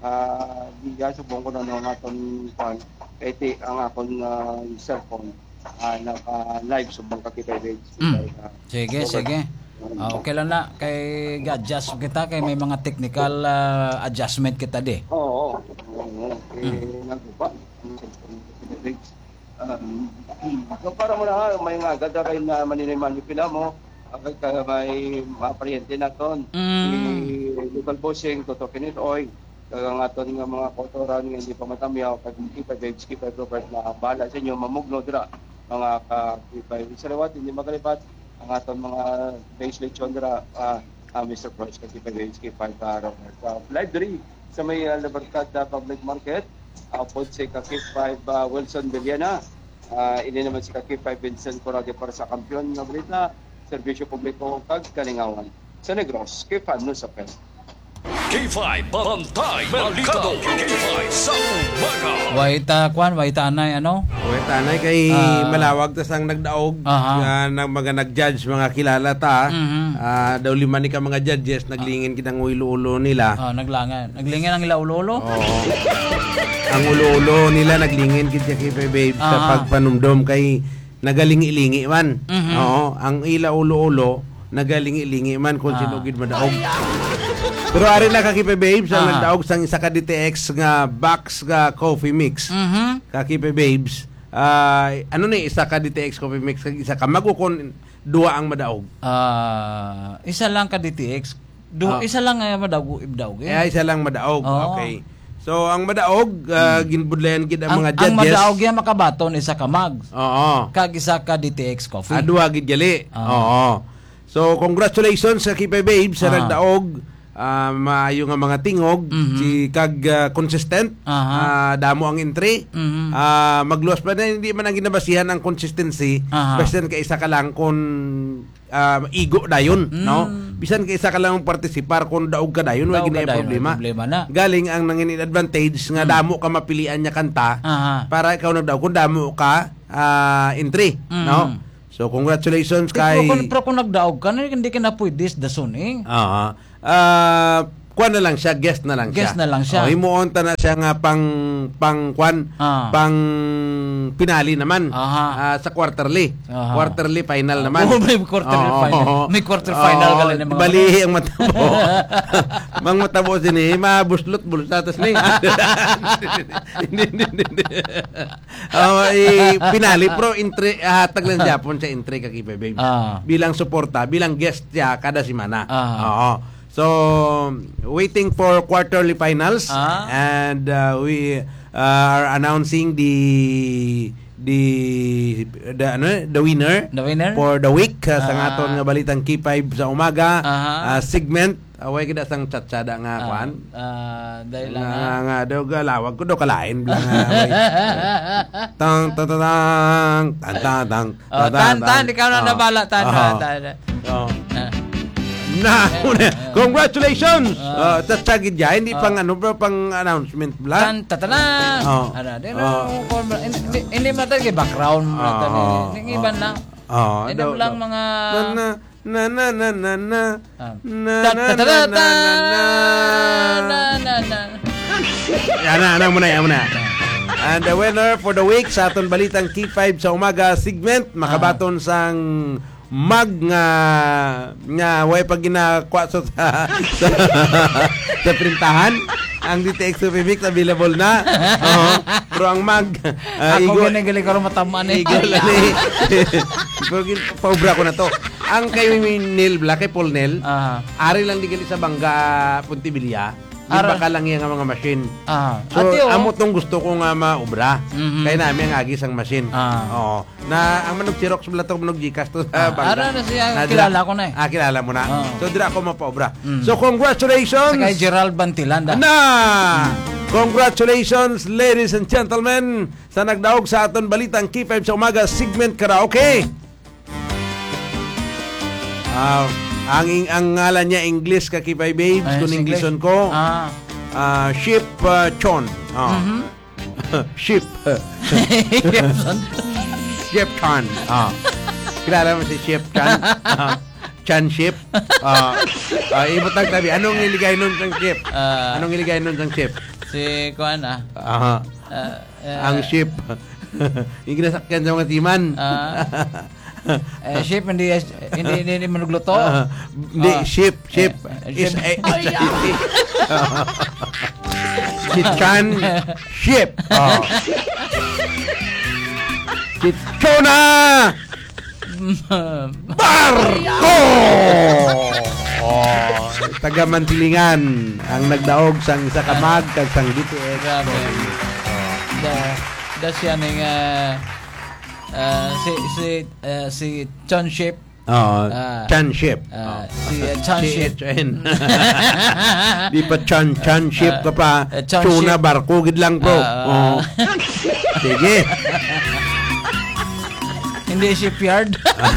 uh, diya subong ko na ng aton pan kay ang akon uh, cellphone Uh, naka-live subong kakipay mm. Sige, sige. Uh, okay lang na. Kay adjust kita kay may mga technical uh, adjustment kita di. Oo. Oo. Eh, nagupa. Um, so para mo na may nga gada kay na maninay-manipula mo agad ka may maparyente na ton. Mm. Si local bossing, totokin it oy. Kaya nga aton nga mga kotoran nga hindi pa matamyaw kag ipay skip Robert na bala sa inyo mamugno dira mga ka-P5. Sa lawat, hindi magalipat ang aton mga base lechon dira uh, uh, Mister Proch ka-P five K five ka Robert. Uh, live diri sa may uh, Libertad uh, Public Market. Uh, pod si ka-K five uh, Wilson Villena. Uh, ini naman si ka-K five Vincent Corrado para sa kampiyon nga balita. Serbisyo publiko kag kalingawan. Sa Negros, K five no sa Pest. K five Bantay Mercado K five sa umaga. Waita kwan, waita anay ano? Waita anay kay uh, malawag tas ang nagdaog nga uh, nang mga nag-judge mga kilala ta. Mm-hmm. Uh, daw lima ni ka mga judges naglingin kitang ulo-ulo nila. Oh, naglangan. Naglingin ang ila ulo-ulo? Oo. Ang ulo-ulo nila naglingin kita kay babe uh-huh. sa pagpanumdom kay nagalingi-lingi man. Mm-hmm. Oo, ang ila ulo-ulo nagalingi-lingi man kung uh-huh. sino gid madaog. Pero ari na kakipe babes ang nagdaog sang isa ka D T X nga box nga coffee mix. Mm-hmm. Kakipe babes. Uh, ano ni isa ka D T X coffee mix kag isa ka magukon duwa ang madaog. Ah, uh, isa lang ka D T X. Du- oh. Isa lang nga madaog ibdaog. Eh? Yeah, isa lang madaog. Oh. Okay. So ang madaog uh, hmm. ginbudlayan gid ang, ang mga judges. Ang madaog ya makabaton isa ka mags. Oo. Kag isa ka D T X coffee. Ah, duwa gid gali. Oo. So congratulations sa Kipe Babes sa ah. nagdaog uh, maayo nga mga tingog, Mhm. si kag uh, consistent, Aha. uh, damo ang entry, Mhm. uh, magluwas pa na hindi man ang ginabasihan ang consistency, Aha. bisan ka isa ka lang kung uh, igo dayon, Mm. no? Bisan ka isa ka lang participar kung daog ka dayon, wala Daog ka gina dayon, problema. wala problema na. Galing ang nangin advantage nga damo ka mapilian niya kanta Aha. para ikaw nagdaog kung damo ka uh, entry, Mm. no? So congratulations Pero kay kung, pero kung nagdaog ka, hindi ka na pwede da suning. Ah, ah, kuan na lang siya, guest na lang siya. Guest na lang siya. Oh, himuon ta na siya nga pang pang kuan, Ah. pang pinali naman. Aha. Ah, sa quarterly. Aha. Quarterly final naman. Oh, may quarterly Oo. final. May quarter final Oo, ka lang ng mga- bali ang matabo. Mang matabo din eh, mabuslot bulsatas ni. Hindi hindi hindi. Oh, eh, pinali pro entry hatag lang Japon sa entry ka kipe babe. Ah. Bilang suporta, bilang guest siya kada semana. Ah. Oo. So, waiting for quarterly finals Ah. and uh, we uh, are announcing the the the ano the winner The winner? for the week uh, sa Ah. aton nga balitang K five sa umaga Aha. uh, segment away kita sang chatsada nga kwan Ah, dahil lang nga ah. nga daw galawag ko daw kalain blang nga away. tang tang tang tang tang tang Oh, tan tan ikaw na Oh. nabala tan Oh. tan. Oh. Ah. Na, congratulations! Uh, Tatsagid ya, hindi pang ano ba pang announcement bla. Tan tatanan. Oh. Ano, din Oh. hindi hindi man talaga background mo Oh. oh. Hindi iba na. Oh, Hindi daw- lang daw. mga na na na na na na Ah. na Ta- na ta- ta- na ta- na na na na na. Yan na, ano muna, yan muna. And the winner for the week sa aton balitang K five sa umaga segment makabaton sang mag nga nga way pag ginakuha sa sa, sa printahan ang D T X Super Mix available na. Oo. Pero ang mag uh, Ako ginigali ko rin matamaan eh. Igol ni. Pero paubra ko na to. Ang kay Neil Black kay Paul Neil. Ari lang di gali sa Bangga Puntibilla. Di Ara. baka lang yan ang mga machine. Ah. So, Ate, oh. amo tong gusto ko nga maubra. Mhm. Kaya namin ang agis ang machine. Ah. Oo. Na ang manog Xerox bala to manog Gcash to sa Ah, Bangga. ara na siya, Na kilala dira- ko na eh. Ah, kilala mo na. Oo. So, dira ako mapaubra. Mm. So, congratulations! Sa kay Gerald Bantilanda. Na! Congratulations, ladies and gentlemen, sa nagdaog sa aton balitang K five sa umaga segment karaoke. Ah, ang ing- ang ngalan niya English ka K five babes, Ay, kung sa English. Englishan ko. Ah. Ah, Ship uh, Chon. Ah. Mhm. Ship. Ship Chan. Ah. Kilala mo si Ship Chan? Ah. Chan Ship. Ah. Ah, ibutang tabi. Anong iligay nun sang ship? Ah. Anong iligay nun sang ship? Si Kuan ah. Aha. Ah, ah, Ang ship. Yung ginasakyan sa mga timan. Ah. Eh, ship hindi hindi hindi, hindi manugluto. Ah, Hindi, Ah. ship. Ship. Eh, Is ship. a... Si Chan Ship. Oh. Si Chona Barko! Oh, taga Mantilingan ang nagdaog sang isa ka mag kag sang D T X. Grabe. Da da siya ning ah, ah, si si ah, si John Ship. Oh, Ah. Chan Ship. Ah, si uh, Chan C Ship. H N. Di pa Chan Chan Ship ka pa. Ah, Chan Chona Ship. Barko gid lang bro. Oh. Ah, Sige. Hindi shipyard.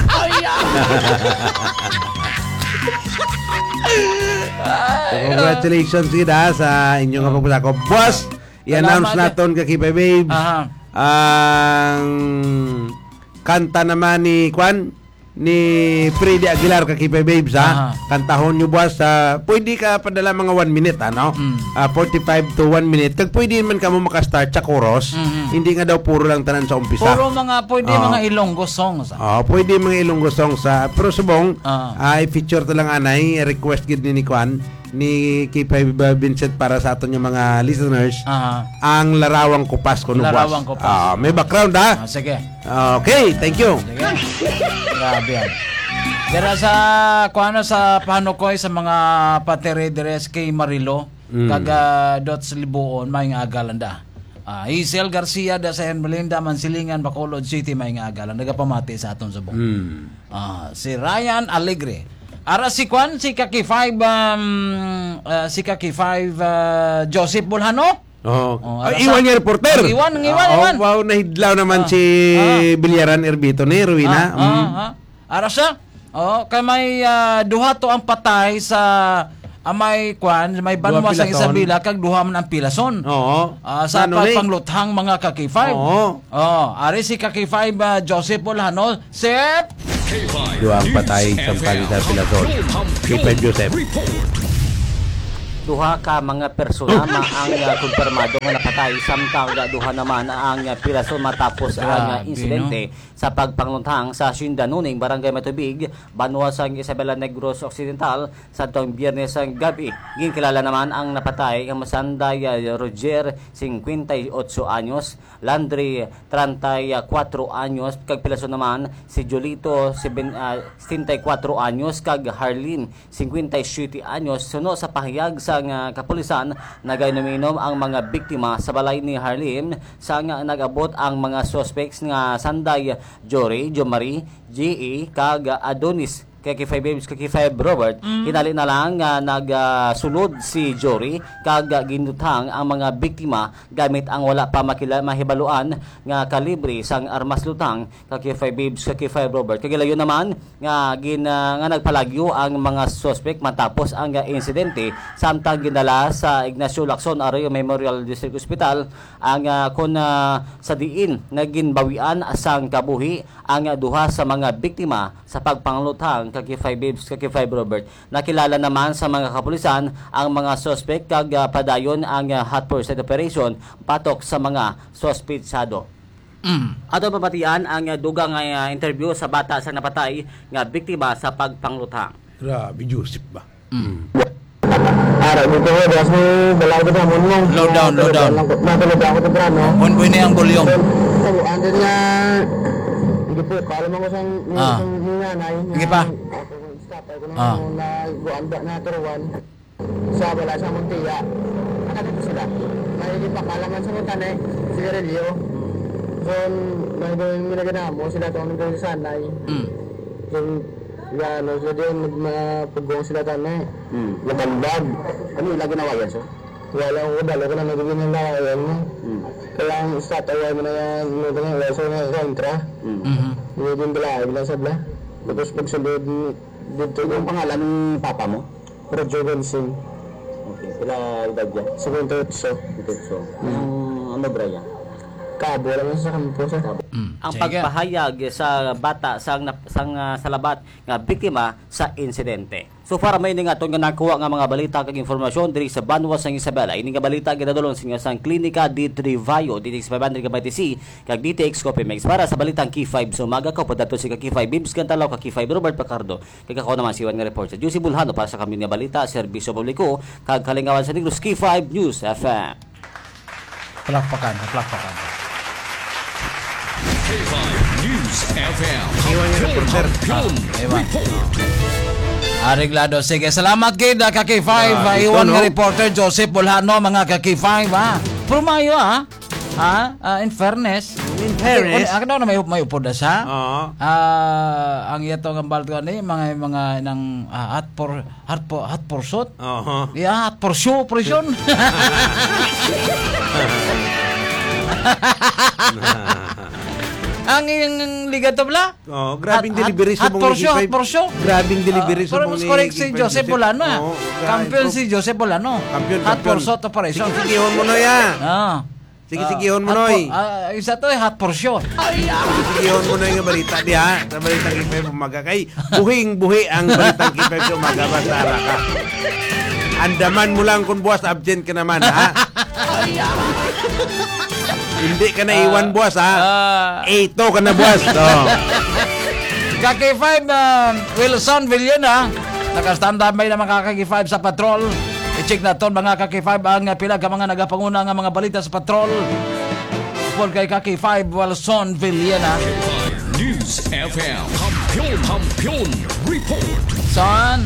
So, congratulations kita sa inyong kapupunta ko. Boss, i-announce Salamat. naton ka Kipa Babes. Aha. Ang kanta naman ni Kwan ni Freddy Aguilar ka Kipa Babes ha. Kantahon nyo boss. Uh, pwede ka padala mga one minute ano. Mm. Uh, forty-five to one minute. Kag pwede man ka mo makastart sa chorus. Mhm. Hindi nga daw puro lang tanan sa umpisa. Puro mga pwede Ah. mga Ilonggo songs. Oh, pwede mga Ilonggo songs sa pero subong Ah. ay feature to lang anay request gid ni ni Kwan ni Kipa Vincent para sa aton yung mga listeners. Aha. Ang Larawang Kupas kuno boss. Larawang Kupas. Ah, may background ha. Ah, sige. Okay, thank you. Sige. Grabe yan. Dira sa kuano sa panukoy sa mga patere deres kay Marilo Mm. kaga dots libuon may agalanda. Ah, Hazel Garcia da sa Melinda Mansilingan Bacolod City may agalan nagapamati sa aton subong. Mm. Ah, si Ryan Alegre Ara si Kwan, si Kaki five, um, uh, si Kaki five, uh, Joseph Bolhano. Oh. Oh, Ay, ara iwan sa- niya reporter. Ang iwan, ang iwan, Ah, iwan. oh, wow, nahidlaw naman Ah. si Ah. Bilyaran Erbito ni Ruina. Ah, ah, ah. Ara siya. Oh, kay may ah, duha to ang patay sa amay Kwan, may banwa sa Pilason. Isabela kag duha man ang Pilason. Oo. Ah, sa Ano ni? pagpangluthang mga Kaki five. Oo. Oh, ari si Kaki five, uh, Joseph Bolhano. Sep. Duwang patay sa pagisa Pilason. Kipay Joseph. Duha ka mga persona ma ang uh, kumpirmado nga napatay samtang uh, duha naman ang uh, Pilason matapos ang uh, Grabe, insidente sa pagpanglutang sa Sindanuning Barangay Matubig, Banwa sa Isabela Negros Occidental sa tuwing Biyernes ang gabi. Ginkilala naman ang napatay ang masanday uh, Roger, fifty-eight anyos, Landry, thirty-four anyos, kag Pilason naman si Jolito, sixty-four anyos, kag Harleen, fifty-seven anyos. Suno sa pahayag sa nga kapulisan, nagainominom ang mga biktima sa balay ni Harleen sa nga nag-abot ang mga suspects nga Sanday, Jory, Jomari, G E, kag Adonis, kay five Babes, kay five Robert. Mm. Hinali na lang nga nagsulod si Jory kag ginutang ang mga biktima gamit ang wala pa makila mahibaluan nga kalibre sang armas lutang kay five Babes, kay five Robert. Kagilayo naman nga gin uh, nga nagpalagyo ang mga suspect matapos ang uh, insidente samtang ginala sa Ignacio Lacson Arroyo Memorial District Hospital ang uh, kun uh, sa diin naginbawian sang kabuhi ang uh, duha sa mga biktima sa pagpanglutang kay five Babes, kay five Robert. Nakilala naman sa mga kapulisan ang mga suspect kag uh, padayon ang uh, hot pursuit operation patok sa mga sospetsado. Mm. Ato papatian ang uh, dugang uh, interview sa bata sa napatay nga biktima sa pagpanglutang. Grabe, Joseph ba? Mm. Ara dito ko das ni balay ko mo mo. Low down, low down. Matulog ako to brano. On buhay na ang bulyong. So, andun nga hindi po, paalam ako sa Ah. nanay. Sige pa. Ah. Na guanda na turuan sa wala sa Montia. Nakadito sila. May pakalaman sa Montane, sigarilyo. So, may gawin mo na ganamo sila ito ang nagawin sa sanay. Mm. So, yan, so din magpagawang sila tanay. Mm. Nabandag. Ano yung lagi na yan, so? Wala ko, dalo ko na nagawin ng lawayan mo. Mm. Kaya ang stataway mo na yan, mo na yung leso na sa intra. Mm-hmm. Hindi din dala, bilang sabla. Tapos pagsunod dito yung pangalan ng papa mo? Roger Bensing. Okay, sila edad yan? seventy-eight. seventy-eight. Mm. Ano ba yan? Kabo lang sa kampo sa kabo. Mm. Ang pagpahayag sa bata sang sang uh, salabat nga biktima sa insidente. So para may nga aton nga nakuha nga mga balita kag informasyon diri sa Banwa sang Isabela. Ini nga balita ginadulong sa sang Klinika D three Vayo D T X five hundred ka T C kag D T X Copimex para sa balitang K five sa umaga ko padato si K five Bibs Gantalaw kag K five Robert Pacardo kag ako naman si Juan nga report sa Juicy Bulhano para sa kami nga balita serbisyo publiko kag kalingawan sa Negros K five News F M. Palakpakan, palakpakan. K five News F M. Iwan yung reporter. Ewan. Areglado. Sige, salamat kay da ka K five. Ah, Iwan ito, nga no? reporter Joseph Bolhano mga ka K five ha. Pumayo ha. Ah, ah, in fairness. In fairness. Ako daw na may may upod na siya. Oo. Ah, ang iyato ng balto ni mga mga nang ah, hot por hot por hot por shot. Oo. Yeah, hot por show prison. Ang yung liga to bla? Oh, grabing Hot- delivery hot- sa hot mong for show, K five. hot for show. Grabing delivery Ah, sa pero mong mas correct si K five Joseph Bolano. ah. Oo, Kampiyon grabe. si Joseph Bolano. Kampiyon, Hot for kampiyon. shot operation. Sige, sigihon mo na yan. Ah. Sige-sigihon mo, Ah, hot Noy. for- ah, isa to eh, hot for show. Sigihon mo na yung balita diha. Sa balitang K five umaga. Kay buhing-buhi ang balitang K five umaga. Basta ara ka. Andaman mo lang kung buwas, absent ka naman, ha? Hindi ka na iwan buwas, ha? Ito ka na buwas. Oh. Ka K five, uh, Wilson Villena. Naka-standby by na mga K five sa patrol. I-check na ton mga K five ang uh, pila ka mga nagapanguna nga mga balita sa patrol. Upol kay K five, Wilson Villena. News F M. Kampiyon, kampiyon, report. Son.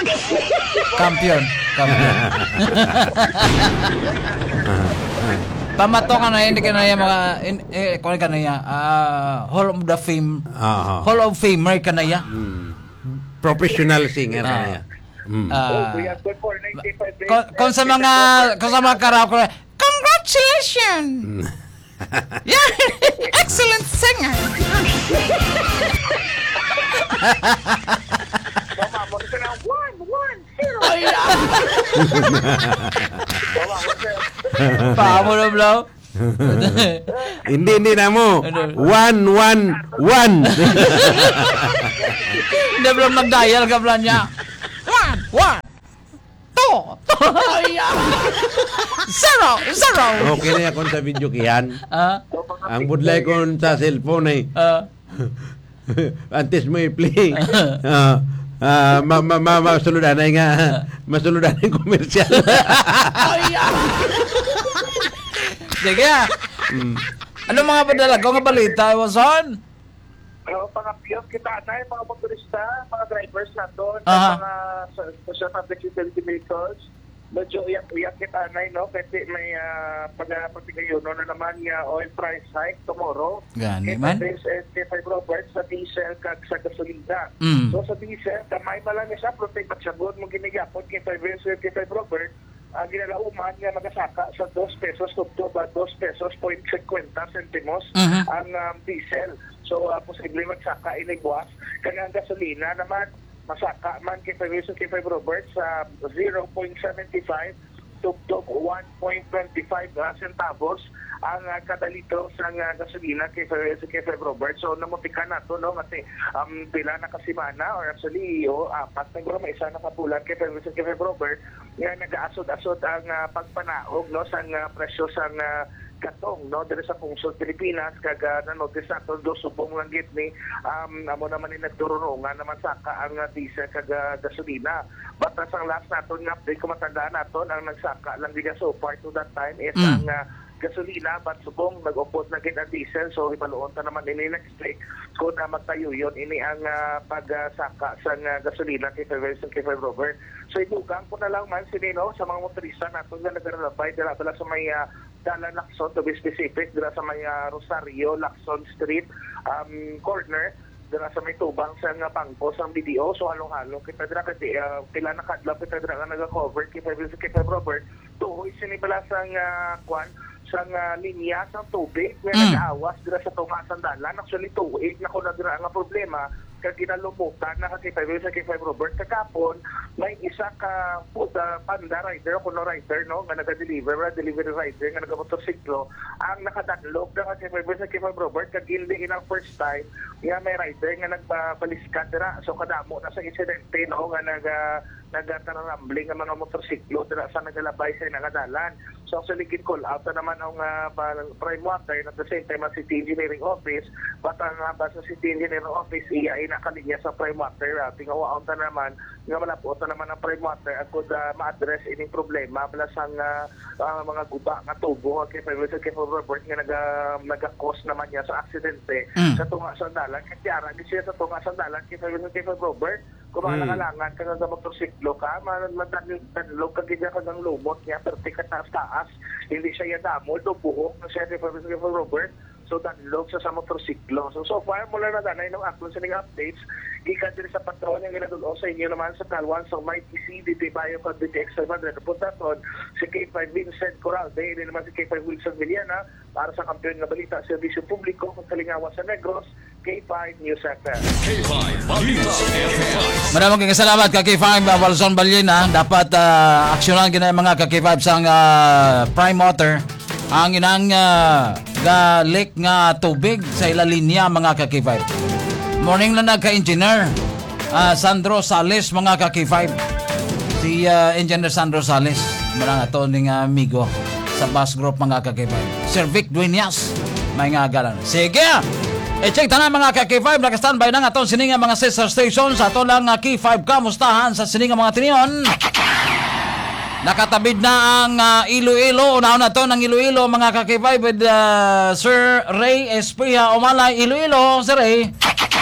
Kampiyon. Kampiyon. Pamato ka na, hindi ka na yung mga, in, eh, kung ka na yan, ah, Hall of the Fame, Ah, Hall of Famer ka na yan. Hmm. Professional singer Ah. ka niya. Hmm. Ah, kung, kung sa mga, kung sa mga karaoke, congratulations! You're an excellent singer! One, one, zero. Paamo na, bro? Hindi, hindi na mo. One, one, one. Hindi, bro, mag-dial ka, bro, niya. One, one, two, two. Zero, zero. Okay na ako sa video kiyan. Ah? Ang budlay ko sa cellphone ay Ah. antes mo i-play. Ah, ah, ma ma ma masuludan ay nga masuludan ng komersyal. Sige. Mm. Ano mga padala ko nga balita, Wason? Ano, pangapiyos kita na mga motorista, mga drivers na doon, Aha. mga social public utility vehicles. Medyo uyak-uyak kita na, no? Kasi may uh, pag-pagtigayon na naman yung oil price hike tomorrow. Gani man. This is K five Roberts sa diesel kag sa gasolina. Mm. So sa diesel, kamay pa lang siya, protect at sagot mo ginigapon K five K five Roberts. Ang uh, ginalauman nga magasaka sa two pesos tubto ba two pesos point fifty centimos Mhm. ang um, diesel. So uh, posible magsaka ini buwas. Kaya ang gasolina naman masaka man kay five kay five Roberts sa zero point seven five tubto one point two five uh, centavos ang uh, kada litro sa uh, gasolina kay kay five Roberts. So namutika na to, no, kasi um, pila na kasimana or actually o apat na guro may isa na kapulan kay kay five Roberts nga nag-aasod-asod ang uh, pagpanaog, no, sa uh, presyo sa uh, katong, no, dito sa Pungsod Pilipinas kag uh, na-notice nato do subong lang git ni um, amo naman ni nagturunungan naman saka ang uh, diesel kag uh, gasolina. Batas ang last naton nga update ko matandaan naton ang nagsaka lang diga so far to that time is Mm. ang uh, gasolina, but subong nag-upot na gid ang diesel, so ipaluon ta naman ini next week kung na magtayo yun ini ang uh, pagsaka sa uh, gasolina kay kay Robert. So idugang ko na lang man sinino sa mga motorista naton nga nagarabay dala dala sa may uh, Dalan Lacson, to be specific, dala sa may uh, Rosario Lacson Street um, corner dala sa may tubang sa nga pangpos ang B D O. So halong-halong kita dira kasi uh, pila na kadlaw kita dira nga naga-cover kay kay Robert tuhoy sinibala sa uh, kwan sa uh, linya sa tubig nga Mm. nag-aawas dira sa tunga sa dalan. Actually tuig na ko na dira nga problema kag ginalumutan na kasi five sa kay five Robert kakapon may isa ka food uh, panda rider kuno rider, no, nga naga-deliver ra delivery rider nga nagamotorsiklo ang nakadanlog na kasi five sa kay five Robert kag hindi inang first time nga may rider nga nagbaliskat dira, so kadamo na sa insidente, no, nga naga nagatarambling ang mga motorsiklo dira sa nagalabay sa nagadalan. So actually kin call out na naman ang uh, prime water at the same time ang City Engineering Office, but ang uh, sa City Engineering Office iya ay nakalinya sa prime water. Uh, tingawaon ta naman nga malapot na naman ang prime water at kung uh, ma-address ining problema balas ang uh, uh, mga guba nga tubo kay Five kay Robert nga naga naga-cause naman niya sa aksidente Mm. sa tunga sa dalan. Kasi ara di siya sa tunga sa dalan kay Five kay Robert kung mga Mm. nakalangan ka nga motorsiklo ka, madanlog ka ganyan ka ng lumot niya, pero tikat na taas, hindi siya yadamol, do buhok na siya, Professor Robert, so danlog sa sa motorsiklo. So, so far, mula na danay ng aklon sa ning updates, gikan din sa patron yung ginadulong sa inyo naman sa Kalwan, so may T C, D T Bayo, kag D T X five hundred, punta ton, si K five Vincent Corralde, hindi naman si K five Wilson Villana, para sa kampiyon nga balita, Servisyo Publiko, kung kalingawa sa Negros, K five News F M. K five Balita F M. Maraming kang salamat ka K five uh, Walson Balyena. Dapat uh, aksyonan gina mga ka K five sang uh, Prime Water ang inang uh, ga leak nga tubig sa ila linya mga ka K five. Morning na nagka-engineer uh, Sandro Sales mga ka K five. Si uh, Engineer Sandro Sales marang ato ning uh, amigo sa bus group mga ka K five. Sir Vic Dueñas may nga galan. Sige. I-check na mga ka K five, naka-standby na nga itong sininga mga sister stations. Ato lang nga K five, kamustahan sa sininga mga tiniyon. Nakatabid na ang uh, Iloilo. Unaon na to ng Iloilo mga ka K five with uh, Sir Ray Espria Omalay, Iloilo. Sir Ray.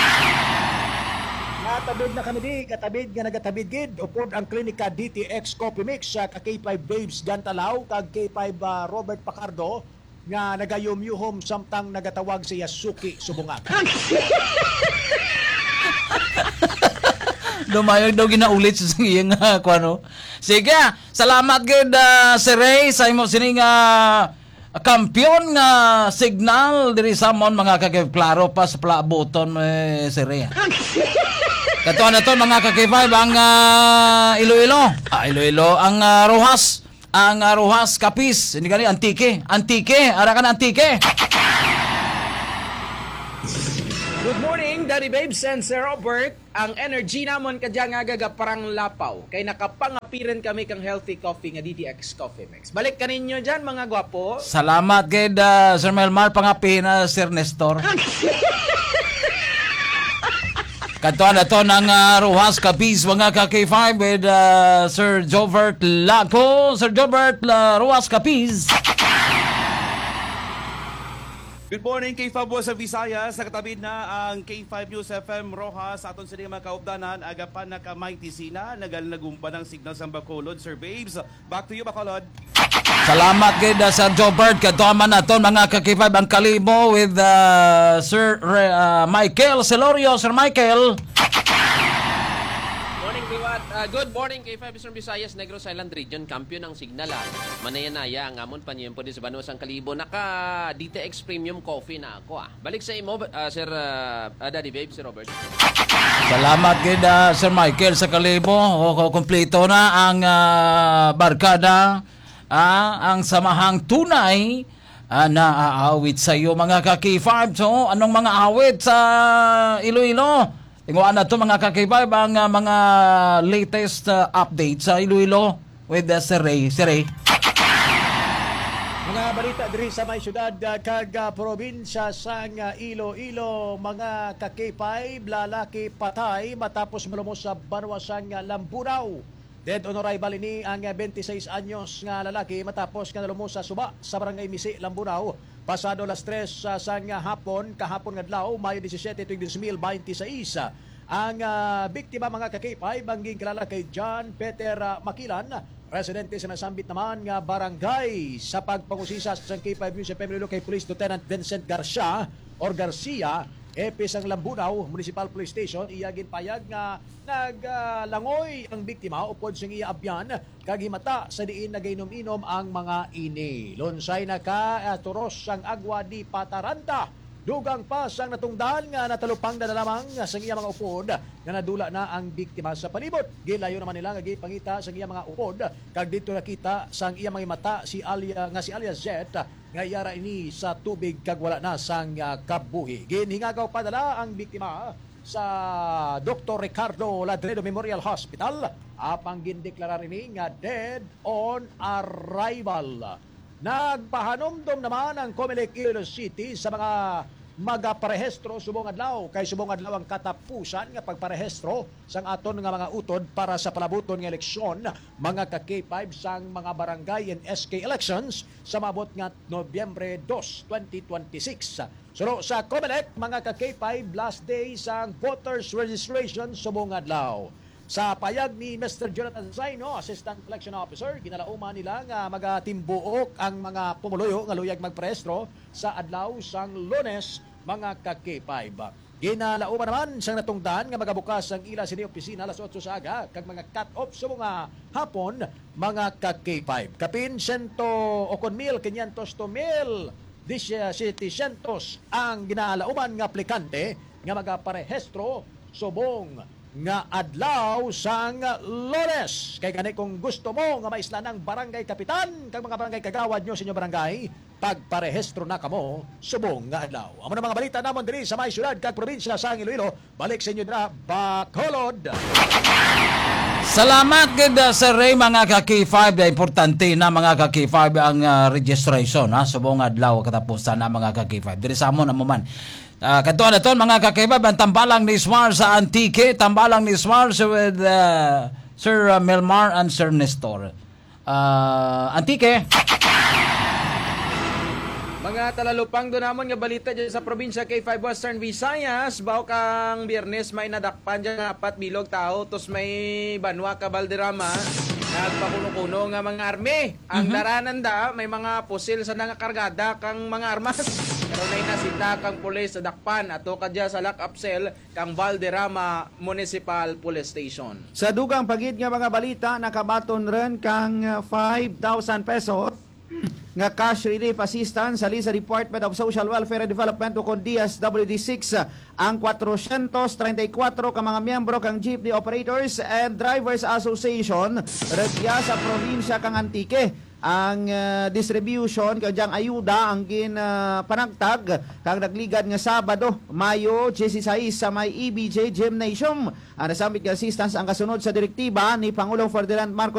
Natabid na kami di, katabid nga nagatabid gid. Upod ang klinika D T X Coffee Mix sa K five Babes Gantalaw, kag K five uh, Robert Pacardo. nga nagayumyuhom samtang nagatawag si Yasuki Subungag. Dumayag daw ginaulit sa iyang uh, kuano. Sige, salamat gid uh, si Ray sa imo sining uh, kampiyon nga uh, signal diri sa mon mga kakiklaro pa sa plaaboton eh, si Ray. Katuan na to mga kakifay ang uh, Iloilo. Ah, Iloilo ang uh, Rojas, ang uh, Rojas Capiz, hindi gani Antique, Antique, ara ka na Antique. Good morning, Daddy Babes and Sir Robert. Ang energy namon kadya nga gaga parang lapaw. Kay nakapangapiran kami kang healthy coffee nga D T X Coffee Mix. Balik ka ninyo dyan, mga gwapo. Salamat kay uh, Sir Melmar pangapihin na uh, Sir Nestor. Kantuan na to ng uh, Rojas Capiz mga ka-K five with uh, Sir Jobert Laco. Sir Jobert uh, Rojas Capiz. Good morning, K five sa Visayas. Nakatabid na ang K five News F M Rojas. Aton sa mga kaupdanan, agapan na kamay tisina. Nagalnagumpa ng signal sa Bacolod. Sir Babes, back to you, Bacolod. Salamat kay uh, Sir Jobert. Kantuan man naton mga ka-K five ang kalimo with uh, Sir uh, Michael Celorio. Sir Michael. Uh, good morning kay five Eastern Visayas, Negros Island Region, kampiyon ang signal. Manayanaya ang amon panyempo din sa Banuas ang Kalibo. Naka D T X Premium Coffee na ako. Ah. Balik sa imo, uh, Sir uh, uh, Daddy Babe, Sir Robert. Salamat kay uh, Sir Michael sa Kalibo. O, kompleto na ang uh, barkada, uh, ang samahang tunay uh, na aawit sa iyo mga ka-K five. So, anong mga awit sa Iloilo? Tinguan na ito mga kakibay ang uh, mga latest uh, update sa Iloilo with uh, Sir Ray. Sir Ray. Mga balita diri sa may syudad uh, kag uh, probinsya sang uh, Iloilo, mga ka-K five lalaki patay matapos malumos sa banwasang uh, Lambunaw. Dead on arrival ini ang uh, twenty-six anyos nga lalaki matapos nga nalumos sa suba sa barangay Misi, Lambunaw. Pasado las tres uh, sang uh, hapon, kahapon nga adlaw, Mayo seventeen, two thousand twenty-six. Ang uh, biktima mga ka-K five bangging kilala kay John Peter uh, Makilan, residente sa nasambit naman nga barangay sa pagpangusisa sa K five News F M kay Police Lieutenant Vincent Garcia or Garcia, Epis ang Lambunaw Municipal Police Station. Iyagin payag nga naglangoy uh, ang biktima upod sa iya abyan kagimata sa diin nagainom-inom ang mga ini. Lonsay na ka uh, turos ang agwa di Pataranta. Dugang pa sang natungdahan nga natalupang na lamang sa iya mga upod nga nadula na ang biktima sa palibot. Gilayo naman nila nga gipangita sa iya mga upod kag dito nakita sang iya mga mata si Alia nga si Alia Z nga yara ini sa tubig kag wala na sang uh, kabuhi. Ginhingagaw padala ang biktima sa Doctor Ricardo Ladredo Memorial Hospital. Apang gindeklarar ini nga dead on arrival. Nagpahanomdom naman ang Comelec Iloilo City sa mga magaparehestro subong adlaw kay subong adlaw ang katapusan nga pagparehestro sang aton nga mga utod para sa palabuton nga eleksyon mga ka-K five sang mga barangay and S K elections sa mabot nga Nobyembre second, twenty twenty-six. Suro sa Comelec mga ka-K five last day sang voters registration subong adlaw. Sa payag ni Mister Jonathan Zaino, Assistant Election Officer, ginalauman nila nga magatimbuok ang mga pumuloyo nga luyag magprehistro sa adlaw sang Lunes mga ka-K five. Ginalauman naman sang natungdan nga magabukas ang ila sini opisina alas otso sa aga kag mga cut-off sa mga hapon mga ka-K five. Kapin sento okon mil, kinyantos to mil, diseticentos ang ginalauman nga aplikante nga magaparehistro subong nga adlaw sang Lunes. Kay gani kung gusto mo nga maisla ng barangay kapitan kag mga barangay kagawad nyo sa inyo barangay, pagparehistro na kamo subong nga adlaw. Amo na mga balita namon diri sa may syudad kag probinsya sa Iloilo. Balik sa inyo dira Bacolod. Salamat gid uh, Sir Ray mga ka-K five. Importante na mga ka-K five ang uh, registration ha subong adlaw katapusan na mga ka-K five. Diri sa amon amo man. Uh, kantuan na to mga kakaiba ang tambalang ni Smar sa Antique, tambalang ni Smar with uh, Sir uh, Melmar and Sir Nestor. Uh, Antique. Mga talalupang do namon nga balita dyan sa probinsya K five Western Visayas, bawo kang Biyernes may nadakpan dyan nga apat bilog tao tos may banwa ka Valderrama. Nagpakuno-kuno nga mga army. Ang Mhm. daranan da, may mga pusil sa nangakargada kang mga armas. Pero na inasita kang pulis sa Dakpan ato kadya sa lock-up cell kang Valderrama Municipal Police Station. Sa dugang pagid nga mga balita, nakabaton rin kang uh, five thousand pesos nga cash relief assistance sa sa Department of Social Welfare and Development o kon D S W D six ang four thirty-four ka mga miyembro kang Jeepney Operators and Drivers Association radya sa probinsya kang Antique. Ang uh, distribution kadyang ayuda ang gin uh, panagtag kang nagligad nga Sabado, Mayo sixteen sa may E B J Gymnasium. Ang nasambit nga assistance ang kasunod sa direktiba ni Pangulong Ferdinand Marcos